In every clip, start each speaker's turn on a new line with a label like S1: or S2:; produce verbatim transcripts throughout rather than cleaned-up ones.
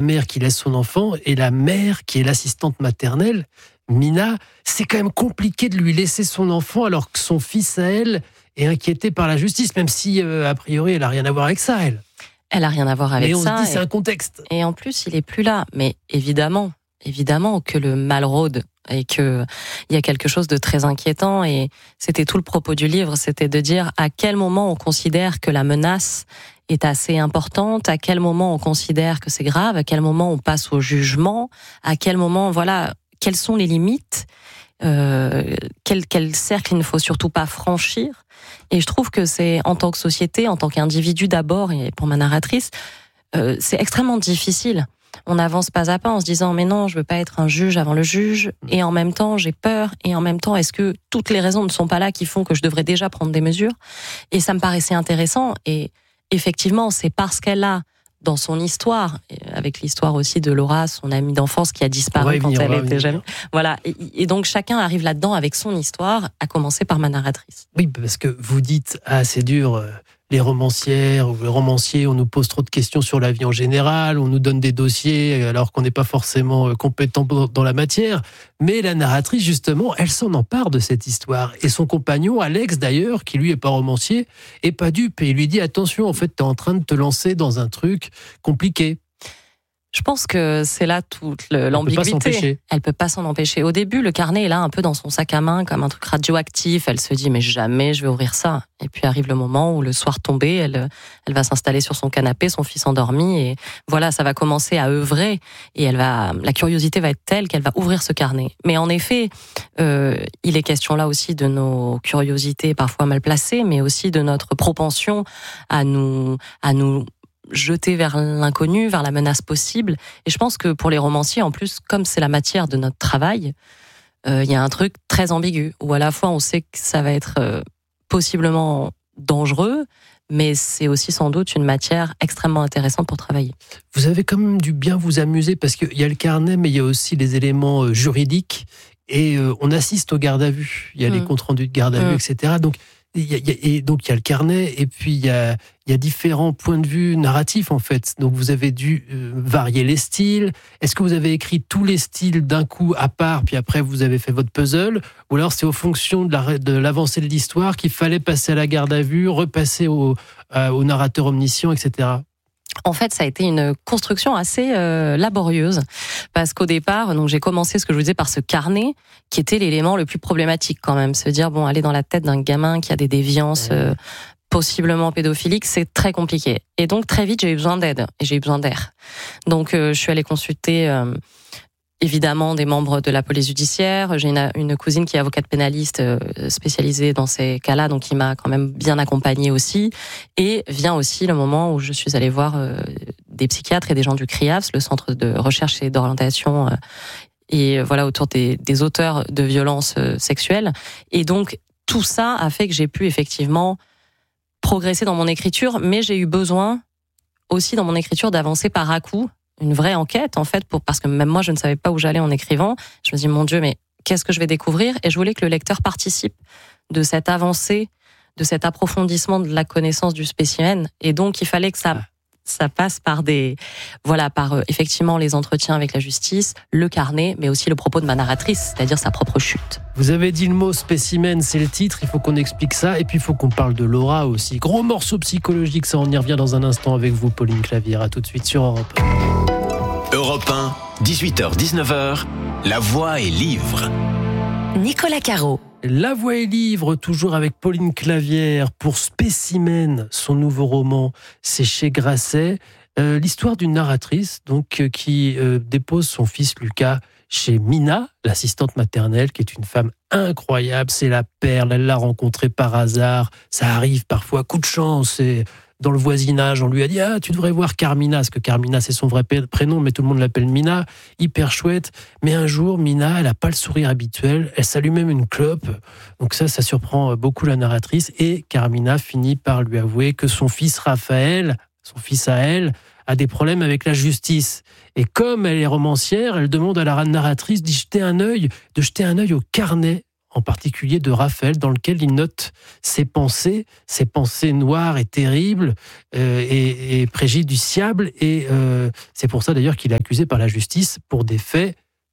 S1: mère qui laisse son enfant et la mère qui est l'assistante maternelle, Mina. C'est quand même compliqué de lui laisser son enfant alors que son fils à elle est inquiété par la justice, même si euh, a priori elle a rien à voir avec ça, elle.
S2: Elle a rien à voir avec ça.
S1: Mais on
S2: ça,
S1: se dit
S2: et,
S1: c'est un contexte.
S2: Et en plus, il est plus là. Mais évidemment, évidemment que le mal rôde et que il y a quelque chose de très inquiétant. Et c'était tout le propos du livre, c'était de dire à quel moment on considère que la menace est assez importante, à quel moment on considère que c'est grave, à quel moment on passe au jugement, à quel moment, voilà, quelles sont les limites, euh, quel, quel cercle il ne faut surtout pas franchir. Et je trouve que c'est, en tant que société, en tant qu'individu d'abord, et pour ma narratrice, euh, c'est extrêmement difficile. On avance pas à pas en se disant mais non, je veux pas être un juge avant le juge, et en même temps j'ai peur, et en même temps est-ce que toutes les raisons ne sont pas là qui font que je devrais déjà prendre des mesures. Et ça me paraissait intéressant, et effectivement c'est parce qu'elle a dans son histoire, avec l'histoire aussi de Laura, son amie d'enfance qui a disparu quand
S1: venir,
S2: elle était jeune. Voilà, et, et donc chacun arrive là-dedans avec son histoire, à commencer par ma narratrice.
S1: Oui, parce que vous dites ah c'est dur. Euh... Les romancières ou les romanciers, on nous pose trop de questions sur la vie en général, on nous donne des dossiers alors qu'on n'est pas forcément compétent dans la matière. Mais la narratrice, justement, elle s'en empare de cette histoire. Et son compagnon, Alex d'ailleurs, qui lui est pas romancier, est pas dupe. Et il lui dit attention, en fait, t'es en train de te lancer dans un truc compliqué.
S2: Je pense que c'est là toute le, l'ambiguïté.
S1: Elle peut pas s'empêcher.
S2: Elle peut pas s'en empêcher. Au début, le carnet est là un peu dans son sac à main, comme un truc radioactif. Elle se dit, mais jamais je vais ouvrir ça. Et puis arrive le moment où le soir tombé, elle, elle va s'installer sur son canapé, son fils endormi, et voilà, ça va commencer à œuvrer. Et elle va, la curiosité va être telle qu'elle va ouvrir ce carnet. Mais en effet, euh, il est question là aussi de nos curiosités parfois mal placées, mais aussi de notre propension à nous, à nous jeter vers l'inconnu, vers la menace possible. Et je pense que pour les romanciers, en plus, comme c'est la matière de notre travail, euh, il y a un truc très ambigu, où à la fois on sait que ça va être euh, possiblement dangereux, mais c'est aussi sans doute une matière extrêmement intéressante pour travailler.
S1: Vous avez quand même dû bien vous amuser, parce qu'il y a le carnet, mais il y a aussi les éléments euh, juridiques, et euh, on assiste au garde à vue. Il y a mmh. les comptes rendus de garde à vue, mmh. et cetera. Donc, Il y a, et donc il y a le carnet et puis il y a, il y a différents points de vue narratifs en fait. Donc vous avez dû euh, varier les styles. Est-ce que vous avez écrit tous les styles d'un coup à part puis après vous avez fait votre puzzle, ou alors c'est aux fonctions de, la, de l'avancée de l'histoire qu'il fallait passer à la garde à vue, repasser au, euh, au narrateur omniscient, et cetera.
S2: En fait, ça a été une construction assez euh, laborieuse, parce qu'au départ, donc j'ai commencé, ce que je vous disais, par ce carnet, qui était l'élément le plus problématique quand même. Se dire, bon, aller dans la tête d'un gamin qui a des déviances euh, possiblement pédophiliques, c'est très compliqué. Et donc, très vite, j'ai eu besoin d'aide, et j'ai eu besoin d'air. Donc, euh, je suis allée consulter... Euh, évidemment des membres de la police judiciaire. J'ai une, une cousine qui est avocate pénaliste euh, spécialisée dans ces cas-là, donc qui m'a quand même bien accompagnée aussi. Et vient aussi le moment où je suis allée voir euh, des psychiatres et des gens du C R I A F S, le centre de recherche et d'orientation, euh, et voilà, autour des, des auteurs de violences euh, sexuelles. Et donc tout ça a fait que j'ai pu effectivement progresser dans mon écriture, mais j'ai eu besoin aussi dans mon écriture d'avancer par à-coups, une vraie enquête en fait, pour, parce que même moi je ne savais pas où j'allais en écrivant. Je me dis mon Dieu, mais qu'est-ce que je vais découvrir? Et je voulais que le lecteur participe de cette avancée, de cet approfondissement de la connaissance du spécimen. Et donc il fallait que ça, ça passe par des, voilà, par euh, effectivement les entretiens avec la justice, le carnet, mais aussi le propos de ma narratrice, c'est-à-dire sa propre chute.
S1: Vous avez dit le mot spécimen, c'est le titre, il faut qu'on explique ça, et puis il faut qu'on parle de Laura aussi. Gros morceau psychologique, ça on y revient dans un instant avec vous, Pauline Clavière. À tout de suite sur Europe un.
S3: Europe un, dix-huit heures dix-neuf heures, La Voix est livre.
S4: Nicolas Caro.
S1: La Voix est livre, toujours avec Pauline Clavière pour Spécimen, son nouveau roman, c'est chez Grasset. Euh, l'histoire d'une narratrice donc euh, qui euh, dépose son fils Lucas chez Mina, l'assistante maternelle, qui est une femme incroyable, c'est la perle, elle l'a rencontrée par hasard, ça arrive parfois, coup de chance, et dans le voisinage, on lui a dit « Ah, tu devrais voir Carmina », parce que Carmina, c'est son vrai prénom, mais tout le monde l'appelle Mina, hyper chouette. Mais un jour, Mina, elle n'a pas le sourire habituel, elle s'allume même une clope. Donc ça, ça surprend beaucoup la narratrice. Et Carmina finit par lui avouer que son fils Raphaël, son fils à elle, a des problèmes avec la justice. Et comme elle est romancière, elle demande à la narratrice d'y jeter un œil, de jeter un œil au carnet en particulier de Raphaël, dans lequel il note ses pensées, ses pensées noires et terribles euh, et, et préjudiciables. Et euh, c'est pour ça d'ailleurs qu'il est accusé par la justice pour des faits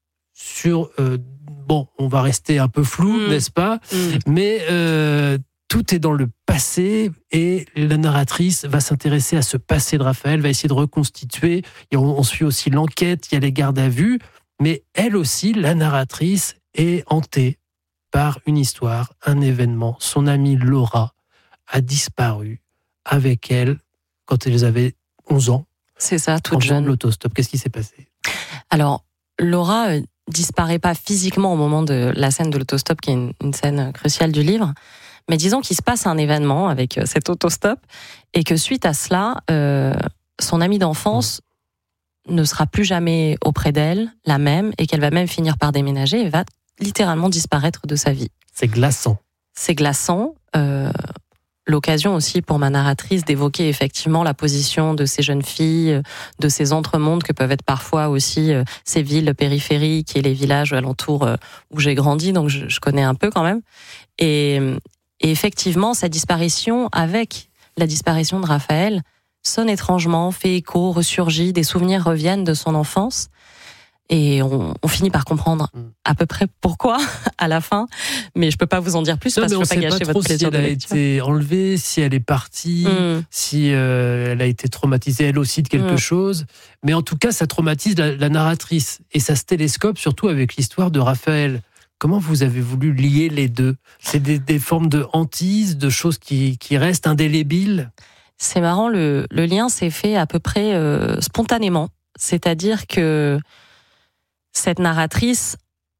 S1: sur... Euh, bon, on va rester un peu flou, mmh. n'est-ce pas ? mmh. Mais euh, tout est dans le passé et la narratrice va s'intéresser à ce passé de Raphaël, va essayer de reconstituer. Et on, on suit aussi l'enquête, il y a les gardes à vue. Mais elle aussi, la narratrice, est hantée par une histoire, un événement. Son amie Laura a disparu avec elle quand elle avait onze ans.
S2: C'est ça, toute jeune.
S1: En l'autostop. Qu'est-ce qui s'est passé ?
S2: Alors, Laura euh, disparaît pas physiquement au moment de la scène de l'autostop, qui est une, une scène cruciale du livre. Mais disons qu'il se passe un événement avec euh, cet autostop et que suite à cela, euh, son amie d'enfance mmh. ne sera plus jamais auprès d'elle, la même, et qu'elle va même finir par déménager et va littéralement disparaître de sa vie.
S1: C'est glaçant.
S2: C'est glaçant. Euh, l'occasion aussi pour ma narratrice d'évoquer effectivement la position de ces jeunes filles, de ces entremondes que peuvent être parfois aussi euh, ces villes périphériques et les villages alentours euh, où j'ai grandi, donc je, je connais un peu quand même. Et, et effectivement, sa disparition, avec la disparition de Raphaël, sonne étrangement, fait écho, ressurgit, des souvenirs reviennent de son enfance. Et on, on finit par comprendre à peu près pourquoi à la fin, mais je peux pas vous en dire plus non, parce que je peux pas gâcher
S1: pas
S2: votre plaisir de lecture.
S1: Si elle a été enlevée, si elle est partie, mm. si euh, elle a été traumatisée elle aussi de quelque mm. chose, mais en tout cas ça traumatise la, la narratrice et ça se télescope surtout avec l'histoire de Raphaël. Comment vous avez voulu lier les deux ? C'est des, des formes de hantise, de choses qui, qui restent indélébiles ?
S2: C'est marrant, le, le lien s'est fait à peu près euh, spontanément, c'est-à-dire que cette narratrice,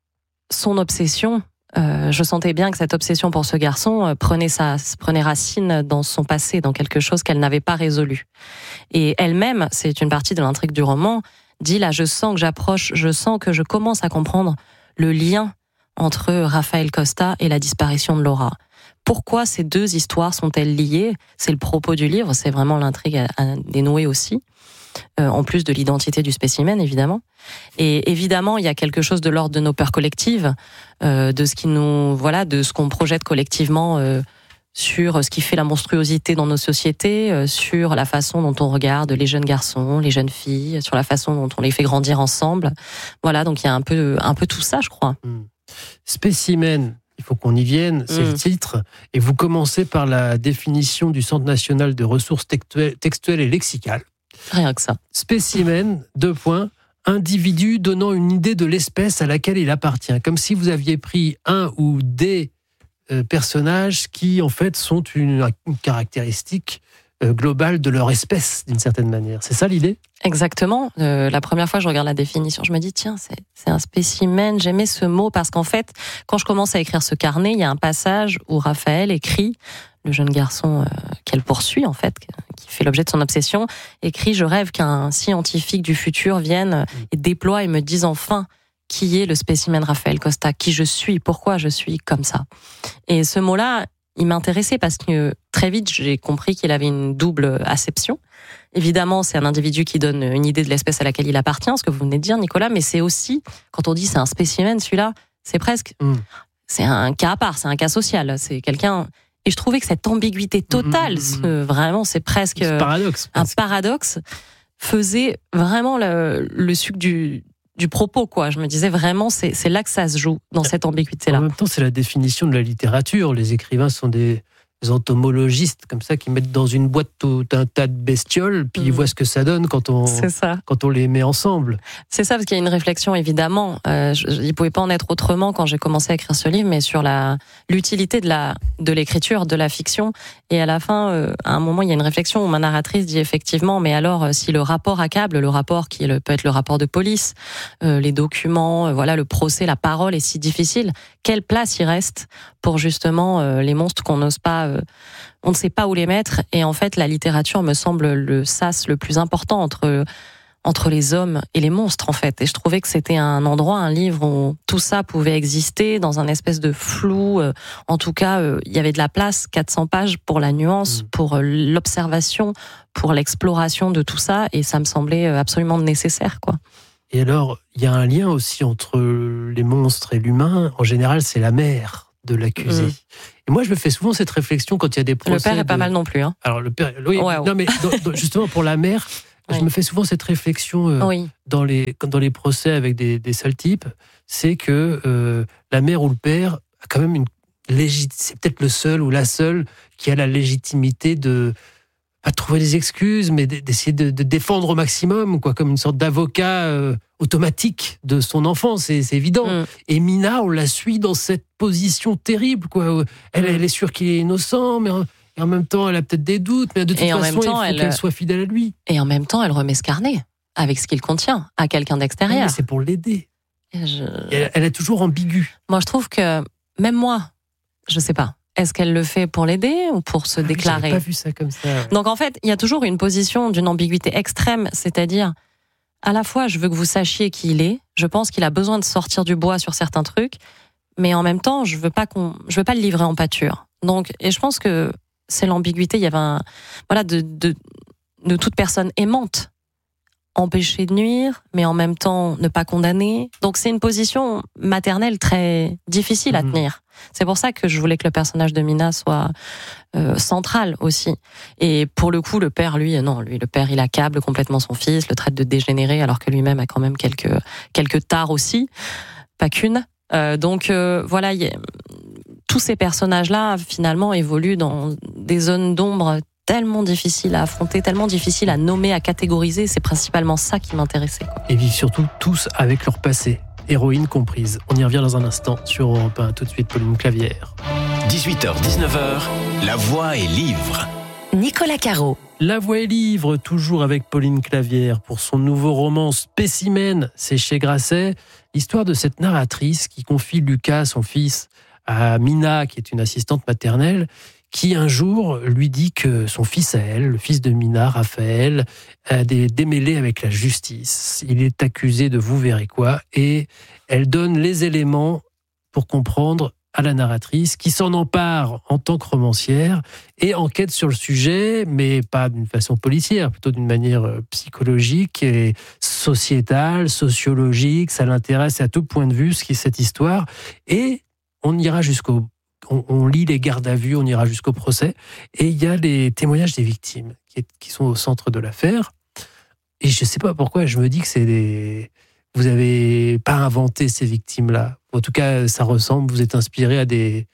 S2: son obsession, euh, je sentais bien que cette obsession pour ce garçon euh, prenait, sa, prenait racine dans son passé, dans quelque chose qu'elle n'avait pas résolu. Et elle-même, c'est une partie de l'intrigue du roman, dit là, je sens que j'approche, je sens que je commence à comprendre le lien entre Raphaël Costa et la disparition de Laura. Pourquoi ces deux histoires sont-elles liées ? C'est le propos du livre, c'est vraiment l'intrigue à, à dénouer aussi. Euh, en plus de l'identité du spécimen, évidemment. Et évidemment, il y a quelque chose de l'ordre de nos peurs collectives, euh, de ce qui nous, voilà, de ce qu'on projette collectivement euh, sur ce qui fait la monstruosité dans nos sociétés, euh, sur la façon dont on regarde les jeunes garçons, les jeunes filles, sur la façon dont on les fait grandir ensemble. Voilà, donc il y a un peu, un peu tout ça, je crois.
S1: Mmh. Spécimen. Il faut qu'on y vienne, c'est mmh. le titre. Et vous commencez par la définition du Centre national de ressources textuelles, textuelles et lexicales.
S2: Rien que ça.
S1: Spécimen, deux points, individu donnant une idée de l'espèce à laquelle il appartient. Comme si vous aviez pris un ou des euh, personnages qui, en fait, sont une, une caractéristique euh, globale de leur espèce, d'une certaine manière. C'est ça l'idée ?
S2: Exactement. Euh, la première fois que je regarde la définition, je me dis, tiens, c'est, c'est un spécimen. J'aimais ce mot parce qu'en fait, quand je commence à écrire ce carnet, il y a un passage où Raphaël écrit, le jeune garçon euh, qu'elle poursuit, en fait, qui fait l'objet de son obsession, écrit « Je rêve qu'un scientifique du futur vienne et déploie et me dise enfin qui est le spécimen Raphaël Costa, qui je suis, pourquoi je suis comme ça. » Et ce mot-là, il m'intéressait parce que très vite, j'ai compris qu'il avait une double acception. Évidemment, c'est un individu qui donne une idée de l'espèce à laquelle il appartient, ce que vous venez de dire, Nicolas, mais c'est aussi, quand on dit c'est un spécimen, celui-là, c'est presque... Mm. C'est un cas à part, c'est un cas social, c'est quelqu'un... Et je trouvais que cette ambiguïté totale, mmh, ce, vraiment, c'est presque
S1: c'est paradoxe,
S2: un paradoxe, faisait vraiment le, le sucre du, du propos, quoi. Je me disais vraiment, c'est, c'est là que ça se joue, dans cette ambiguïté-là.
S1: En même temps, c'est la définition de la littérature. Les écrivains sont des entomologistes, comme ça, qui mettent dans une boîte tout un tas de bestioles, puis mmh. ils voient ce que ça donne quand on, quand on les met ensemble.
S2: C'est ça, parce qu'il y a une réflexion, évidemment. Euh, je, il ne pouvait pas en être autrement quand j'ai commencé à écrire ce livre, mais sur la, l'utilité de, la, de l'écriture, de la fiction. Et à la fin, euh, à un moment, il y a une réflexion où ma narratrice dit effectivement, mais alors, si le rapport accable, le rapport qui est le, peut être le rapport de police, euh, les documents, euh, voilà, le procès, la parole est si difficile, quelle place il reste pour justement euh, les monstres qu'on n'ose pas, euh, on ne sait pas où les mettre. Et en fait, la littérature me semble le sas le plus important entre entre les hommes et les monstres, en fait. Et je trouvais que c'était un endroit, un livre où tout ça pouvait exister dans un espèce de flou. Euh, en tout cas, euh, il y avait de la place, quatre cents pages pour la nuance, mmh. pour euh, l'observation, pour l'exploration de tout ça. Et ça me semblait absolument nécessaire, quoi.
S1: Et alors, il y a un lien aussi entre les monstres et l'humain. En général, c'est la mère de l'accusé. Mmh. Et moi, je me fais souvent cette réflexion quand il y a des procès.
S2: Le père est
S1: de...
S2: pas mal non plus. Hein.
S1: Alors, le père, oui, ouais, non, mais dans, dans, justement, pour la mère, oui. je me fais souvent cette réflexion euh, oui. dans, les, dans les procès avec des, des sales types, c'est que euh, la mère ou le père a quand même une légit... c'est peut-être le seul ou la seule qui a la légitimité de pas de trouver des excuses, mais d'essayer de, de défendre au maximum, quoi, comme une sorte d'avocat euh, automatique de son enfant, c'est, c'est évident. Mm. Et Mina, on la suit dans cette position terrible, quoi. Elle, mm. elle est sûre qu'il est innocent, mais en, et en même temps, elle a peut-être des doutes, mais de toute et façon, temps, il faut elle... qu'elle soit fidèle à lui.
S2: Et en même temps, elle remet ce carnet avec ce qu'il contient à quelqu'un d'extérieur.
S1: Oui, mais c'est pour l'aider. Je... Elle, elle est toujours ambiguë.
S2: Moi, je trouve que même moi, je sais pas. Est-ce qu'elle le fait pour l'aider ou pour se ah, déclarer ?
S1: J'avais pas vu ça comme ça. Ouais.
S2: Donc en fait, il y a toujours une position d'une ambiguïté extrême, c'est-à-dire à la fois je veux que vous sachiez qui il est, je pense qu'il a besoin de sortir du bois sur certains trucs, mais en même temps je veux pas qu'on, je veux pas le livrer en pâture. Donc et je pense que c'est l'ambiguïté. Il y avait un voilà de de de toute personne aimante. Empêcher de nuire, mais en même temps ne pas condamner. Donc c'est une position maternelle très difficile à mmh. tenir. C'est pour ça que je voulais que le personnage de Mina soit euh, central aussi. Et pour le coup, le père, lui, non, lui, le père, il accable complètement son fils, le traite de dégénéré, alors que lui-même a quand même quelques quelques tares aussi, pas qu'une. Euh, donc euh, voilà, y a, tous ces personnages-là finalement évoluent dans des zones d'ombre tellement difficile à affronter, tellement difficile à nommer, à catégoriser. C'est principalement ça qui m'intéressait. Quoi.
S1: Et vivent surtout tous avec leur passé, héroïne comprise. On y revient dans un instant sur Europe un. Tout de suite, Pauline Clavière.
S3: dix-huit heures dix-neuf heures, La Voix est livre.
S4: Nicolas Caro.
S1: La Voix est livre, toujours avec Pauline Clavière, pour son nouveau roman Spécimen, c'est chez Grasset. L'histoire de cette narratrice qui confie Lucas, son fils, à Mina, qui est une assistante maternelle, qui un jour lui dit que son fils à elle, le fils de Mina, Raphaël, a des démêlés avec la justice. Il est accusé de vous verrez quoi, et elle donne les éléments pour comprendre à la narratrice, qui s'en empare en tant que romancière et enquête sur le sujet, mais pas d'une façon policière, plutôt d'une manière psychologique et sociétale, sociologique. Ça l'intéresse à tout point de vue, ce qui est cette histoire, et on ira jusqu'au On, on lit les gardes à vue, on ira jusqu'au procès, et il y a les témoignages des victimes qui, est, qui sont au centre de l'affaire. Et je ne sais pas pourquoi, je me dis que c'est des... vous n'avez pas inventé ces victimes-là. En tout cas, ça ressemble, vous êtes inspiré à des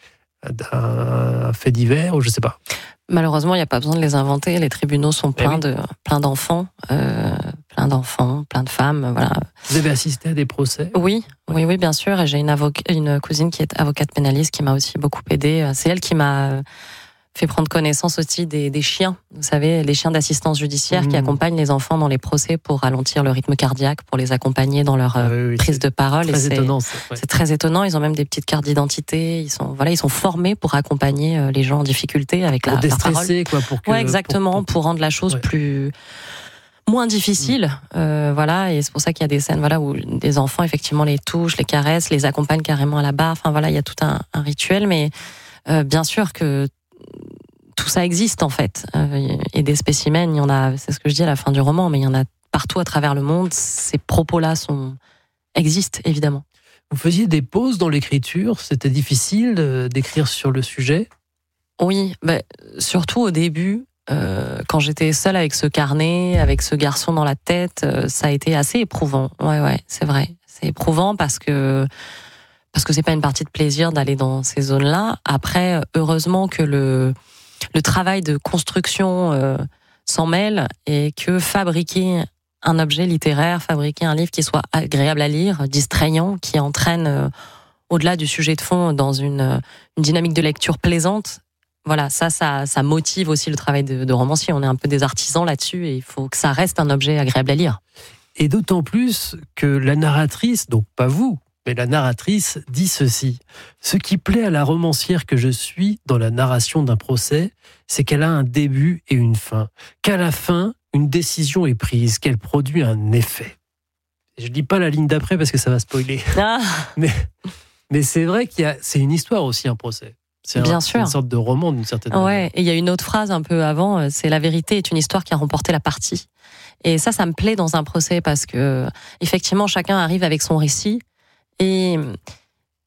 S1: à un fait divers, ou je ne sais pas.
S2: Malheureusement, il n'y a pas besoin de les inventer. Les tribunaux sont pleins, oui. de, pleins d'enfants, euh, plein d'enfants, plein de femmes. Voilà.
S1: Vous avez assisté à des procès ?
S2: Oui, oui, oui, bien sûr. Et j'ai une, avoc- une cousine qui est avocate pénaliste qui m'a aussi beaucoup aidée. C'est elle qui m'a fait prendre connaissance aussi des, des chiens. Vous savez, les chiens d'assistance judiciaire mmh. qui accompagnent les enfants dans les procès pour ralentir le rythme cardiaque, pour les accompagner dans leur ah, oui, oui, prise de parole.
S1: Très
S2: et c'est,
S1: étonnant, ça, ouais.
S2: c'est très étonnant. Ils ont même des petites cartes d'identité. Ils sont, voilà, ils sont formés pour accompagner les gens en difficulté avec
S1: pour
S2: la, leur parole.
S1: Quoi, pour que,
S2: ouais, exactement, pour, pour... pour rendre la chose ouais. plus moins difficile. Mmh. Euh, voilà, et c'est pour ça qu'il y a des scènes, voilà, où des enfants effectivement les touchent, les caressent, les accompagnent carrément à la barre. Enfin voilà, il y a tout un, un rituel, mais euh, bien sûr que tout ça existe en fait. Euh, et des spécimens, il y en a, c'est ce que je dis à la fin du roman, mais il y en a partout à travers le monde. Ces propos-là sont, existent évidemment.
S1: Vous faisiez des pauses dans l'écriture, c'était difficile d'écrire sur le sujet ?
S2: Oui, bah, surtout au début, euh, quand j'étais seule avec ce carnet, avec ce garçon dans la tête, euh, ça a été assez éprouvant. Ouais, ouais, c'est vrai. C'est éprouvant parce que parce que c'est pas une partie de plaisir d'aller dans ces zones-là. Après, heureusement que le le travail de construction euh, s'en mêle et que fabriquer un objet littéraire, fabriquer un livre qui soit agréable à lire, distrayant, qui entraîne euh, au-delà du sujet de fond dans une, une dynamique de lecture plaisante, voilà, ça, ça, ça motive aussi le travail de, de romancier. On est un peu des artisans là-dessus et il faut que ça reste un objet agréable à lire.
S1: Et d'autant plus que la narratrice, donc pas vous, mais la narratrice dit ceci. Ce qui plaît à la romancière que je suis dans la narration d'un procès, c'est qu'elle a un début et une fin. Qu'à la fin, une décision est prise, qu'elle produit un effet. Je ne dis pas la ligne d'après parce que ça va spoiler. Ah. Mais, mais c'est vrai qu'il y a, c'est une histoire aussi, un procès. C'est,
S2: Bien
S1: un,
S2: sûr.
S1: c'est une sorte de roman d'une certaine manière.
S2: Ouais, et il y a une autre phrase un peu avant, c'est « La vérité est une histoire qui a remporté la partie ». Et ça, ça me plaît dans un procès parce que, effectivement, chacun arrive avec son récit. Et,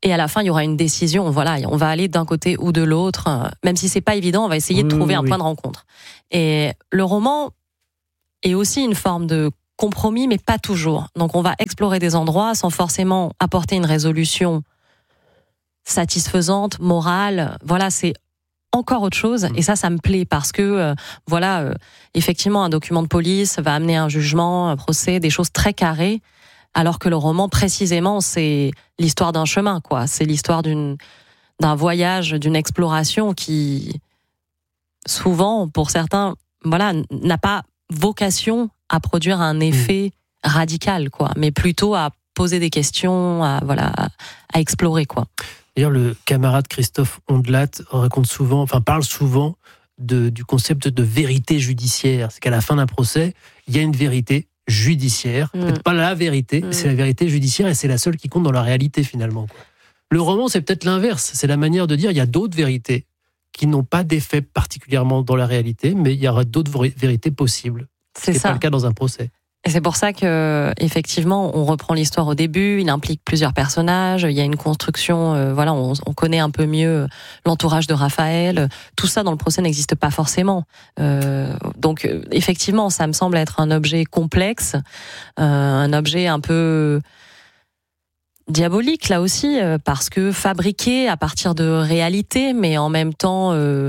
S2: Et à la fin, il y aura une décision. Voilà, on va aller d'un côté ou de l'autre. Même si c'est pas évident, on va essayer de trouver
S1: oui,
S2: un
S1: oui.
S2: point de rencontre. Et le roman est aussi une forme de compromis, mais pas toujours. Donc, on va explorer des endroits sans forcément apporter une résolution satisfaisante, morale. Voilà, c'est encore autre chose. Et ça, ça me plaît parce que, euh, voilà, euh, effectivement, un document de police va amener un jugement, un procès, des choses très carrées. Alors que le roman, précisément, c'est l'histoire d'un chemin, quoi. C'est l'histoire d'une, d'un voyage, d'une exploration qui, souvent, pour certains, voilà, n'a pas vocation à produire un effet mmh. radical, quoi. Mais plutôt à poser des questions, à, voilà, à explorer, quoi.
S1: D'ailleurs, le camarade Christophe Ondelat raconte souvent, enfin, parle souvent de, du concept de vérité judiciaire. C'est qu'à la fin d'un procès, il y a une vérité judiciaire, mmh. peut-être pas la vérité, mmh. c'est la vérité judiciaire et c'est la seule qui compte dans la réalité finalement. Le roman, c'est peut-être l'inverse, c'est la manière de dire il y a d'autres vérités qui n'ont pas d'effet particulièrement dans la réalité, mais il y aura d'autres vérités possibles.
S2: C'est
S1: ce
S2: ça.
S1: n'est pas le cas dans un procès.
S2: Et c'est pour ça que, effectivement, on reprend l'histoire au début, il implique plusieurs personnages, il y a une construction, euh, voilà, on, on connaît un peu mieux l'entourage de Raphaël. Tout ça dans le procès n'existe pas forcément. Euh, donc, effectivement, ça me semble être un objet complexe, euh, un objet un peu diabolique, là aussi, euh, parce que fabriqué à partir de réalité, mais en même temps... Euh,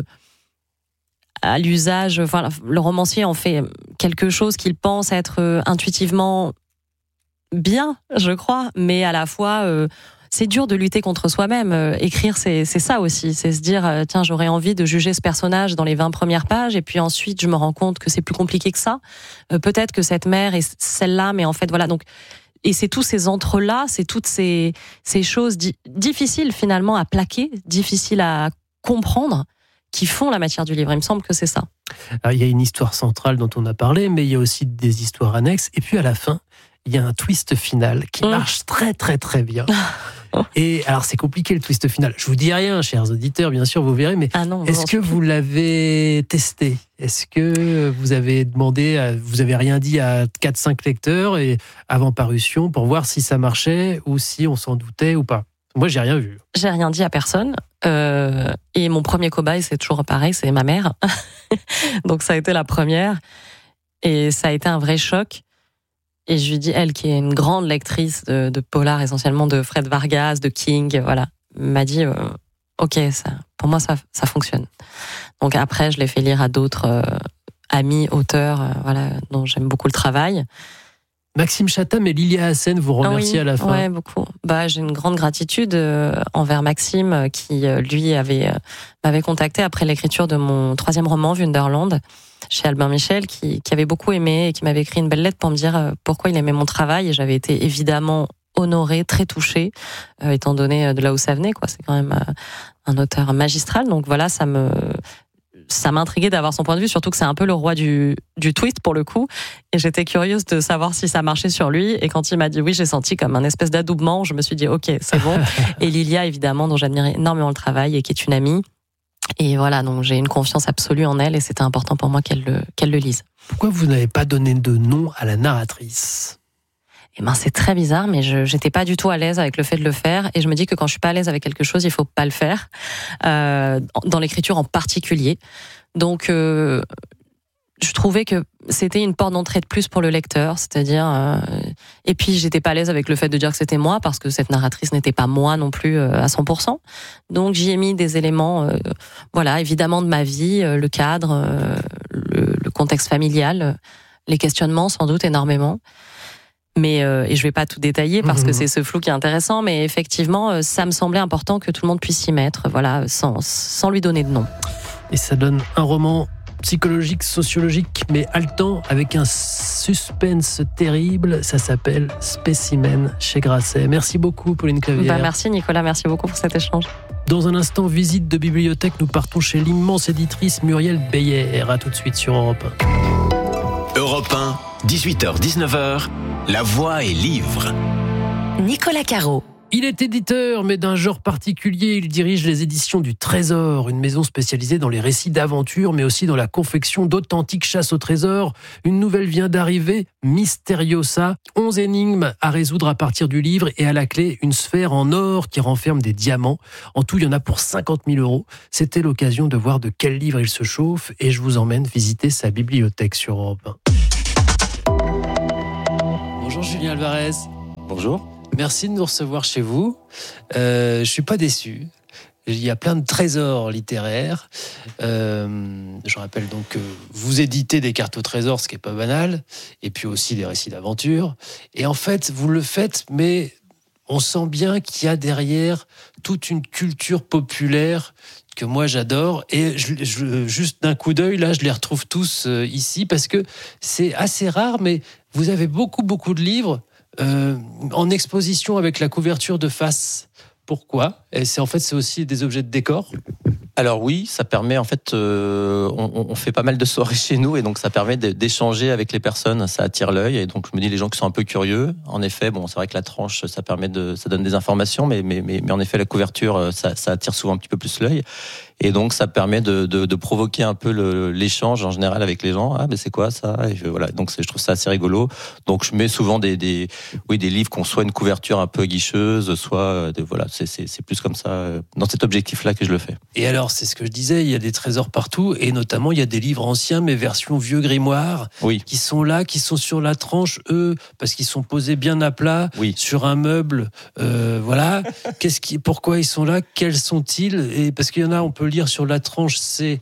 S2: à l'usage, enfin, le romancier en fait quelque chose qu'il pense être intuitivement bien, je crois, mais à la fois, euh, c'est dur de lutter contre soi-même. Euh, écrire, c'est, c'est ça aussi, c'est se dire, euh, tiens, j'aurais envie de juger ce personnage dans les vingt premières pages, et puis ensuite, je me rends compte que c'est plus compliqué que ça. Euh, peut-être que cette mère est celle-là, mais en fait, voilà, donc... Et c'est tous ces entre-là, c'est toutes ces, ces choses di- difficiles finalement à plaquer, difficiles à comprendre, qui font la matière du livre. Il me semble que c'est ça.
S1: Alors, il y a une histoire centrale dont on a parlé, mais il y a aussi des histoires annexes. Et puis à la fin, il y a un twist final qui mmh. marche très très très bien. Et alors c'est compliqué le twist final. Je vous dis rien, chers auditeurs, bien sûr, vous verrez. Mais
S2: ah non,
S1: est-ce que vous l'avez testé ? Est-ce que vous avez demandé, à, vous avez rien dit à quatre cinq lecteurs et avant parution pour voir si ça marchait ou si on s'en doutait ou pas ? Moi, j'ai rien vu.
S2: J'ai rien dit à personne. Euh, et mon premier cobaye, c'est toujours pareil, c'est ma mère. Donc, ça a été la première. Et ça a été un vrai choc. Et je lui dis, elle, qui est une grande lectrice de, de polar, essentiellement de Fred Vargas, de King, voilà, m'a dit, euh, OK, ça, pour moi, ça, ça fonctionne. Donc, après, je l'ai fait lire à d'autres euh, amis, auteurs, euh, voilà, dont j'aime beaucoup le travail.
S1: Maxime Chatham et Lilia Hassen vous remercient
S2: oui,
S1: à la fin.
S2: Ouais, beaucoup. Bah, j'ai une grande gratitude euh, envers Maxime qui, euh, lui, avait euh, m'avait contacté après l'écriture de mon troisième roman, Wunderland, chez Albin Michel, qui, qui avait beaucoup aimé et qui m'avait écrit une belle lettre pour me dire euh, pourquoi il aimait mon travail. Et j'avais été évidemment honorée, très touchée, euh, étant donné de là où ça venait, quoi. C'est quand même euh, un auteur magistral. Donc voilà, ça me... ça m'intriguait d'avoir son point de vue, surtout que c'est un peu le roi du, du twist pour le coup. Et j'étais curieuse de savoir si ça marchait sur lui. Et quand il m'a dit oui, j'ai senti comme un espèce d'adoubement. Je me suis dit ok, c'est bon. Et Lilia, évidemment, dont j'admire énormément le travail et qui est une amie. Et voilà, donc j'ai une confiance absolue en elle et c'était important pour moi qu'elle le, qu'elle le lise.
S1: Pourquoi vous n'avez pas donné de nom à la narratrice ?
S2: Eh ben, c'est très bizarre, mais je j'étais pas du tout à l'aise avec le fait de le faire. Et je me dis que quand je suis pas à l'aise avec quelque chose, il faut pas le faire. Euh, dans l'écriture en particulier. Donc, euh, je trouvais que c'était une porte d'entrée de plus pour le lecteur. C'est-à-dire... Euh, et puis, j'étais pas à l'aise avec le fait de dire que c'était moi, parce que cette narratrice n'était pas moi non plus euh, à cent pour cent. Donc, j'y ai mis des éléments, euh, voilà, évidemment de ma vie, euh, le cadre, euh, le, le contexte familial, euh, les questionnements, sans doute, énormément. Mais euh, et je vais pas tout détailler parce mmh. que c'est ce flou qui est intéressant, mais effectivement, euh, ça me semblait important que tout le monde puisse s'y mettre, voilà, sans sans lui donner de nom.
S1: Et ça donne un roman psychologique, sociologique, mais haletant, avec un suspense terrible. Ça s'appelle Spécimen chez Grasset. Merci beaucoup, Pauline Clavière.
S2: Bah, merci Nicolas, merci beaucoup pour cet échange.
S1: Dans un instant, visite de bibliothèque, nous partons chez l'immense éditrice Muriel Beyer. À tout de suite sur Europe un.
S3: Europe un, dix-huit heures dix-neuf heures, La Voix est livre.
S4: Nicolas Caro.
S1: Il est éditeur, mais d'un genre particulier. Il dirige les éditions du Trésor, une maison spécialisée dans les récits d'aventure, mais aussi dans la confection d'authentiques chasses au trésor. Une nouvelle vient d'arriver, Mysteriosa. Onze énigmes à résoudre à partir du livre et à la clé, une sphère en or qui renferme des diamants. En tout, il y en a pour cinquante mille euros. C'était l'occasion de voir de quel livre il se chauffe et je vous emmène visiter sa bibliothèque sur Europe un. Bonjour Julien Alvarez.
S5: Bonjour.
S1: Merci de nous recevoir chez vous. Euh, je suis pas déçu. Il y a plein de trésors littéraires. Euh, je rappelle donc que vous éditez des cartes au trésor, ce qui est pas banal, et puis aussi des récits d'aventure. Et en fait, vous le faites, mais on sent bien qu'il y a derrière toute une culture populaire que moi j'adore. Et je, je, juste d'un coup d'œil, là, je les retrouve tous euh, ici, parce que c'est assez rare, mais vous avez beaucoup, beaucoup de livres Euh, en exposition avec la couverture de face. Pourquoi ? Et c'est en fait c'est aussi des objets de décor.
S5: Alors oui, ça permet en fait, euh, on, on fait pas mal de soirées chez nous et donc ça permet de, d'échanger avec les personnes, ça attire l'œil et donc je me dis les gens qui sont un peu curieux. En effet, bon c'est vrai que la tranche ça permet de, ça donne des informations, mais mais mais, mais en effet la couverture ça, ça attire souvent un petit peu plus l'œil. Et donc, ça permet de, de, de provoquer un peu le, l'échange en général avec les gens. Ah, mais c'est quoi ça ? Et je, voilà. Donc, c'est, je trouve ça assez rigolo. Donc, je mets souvent des, des, oui, des livres qui ont soit une couverture un peu guicheuse, soit, des, voilà, c'est, c'est, c'est plus comme ça, dans cet objectif-là que je le fais.
S1: Et alors, c'est ce que je disais, il y a des trésors partout, et notamment, il y a des livres anciens, mais version vieux grimoire,
S5: oui.
S1: qui sont là, qui sont sur la tranche, eux, parce qu'ils sont posés bien à plat,
S5: oui.
S1: sur un meuble, euh, voilà. Qu'est-ce qui, pourquoi ils sont là ? Quels sont-ils ? Et parce qu'il y en a, on peut lire sur la tranche, c'est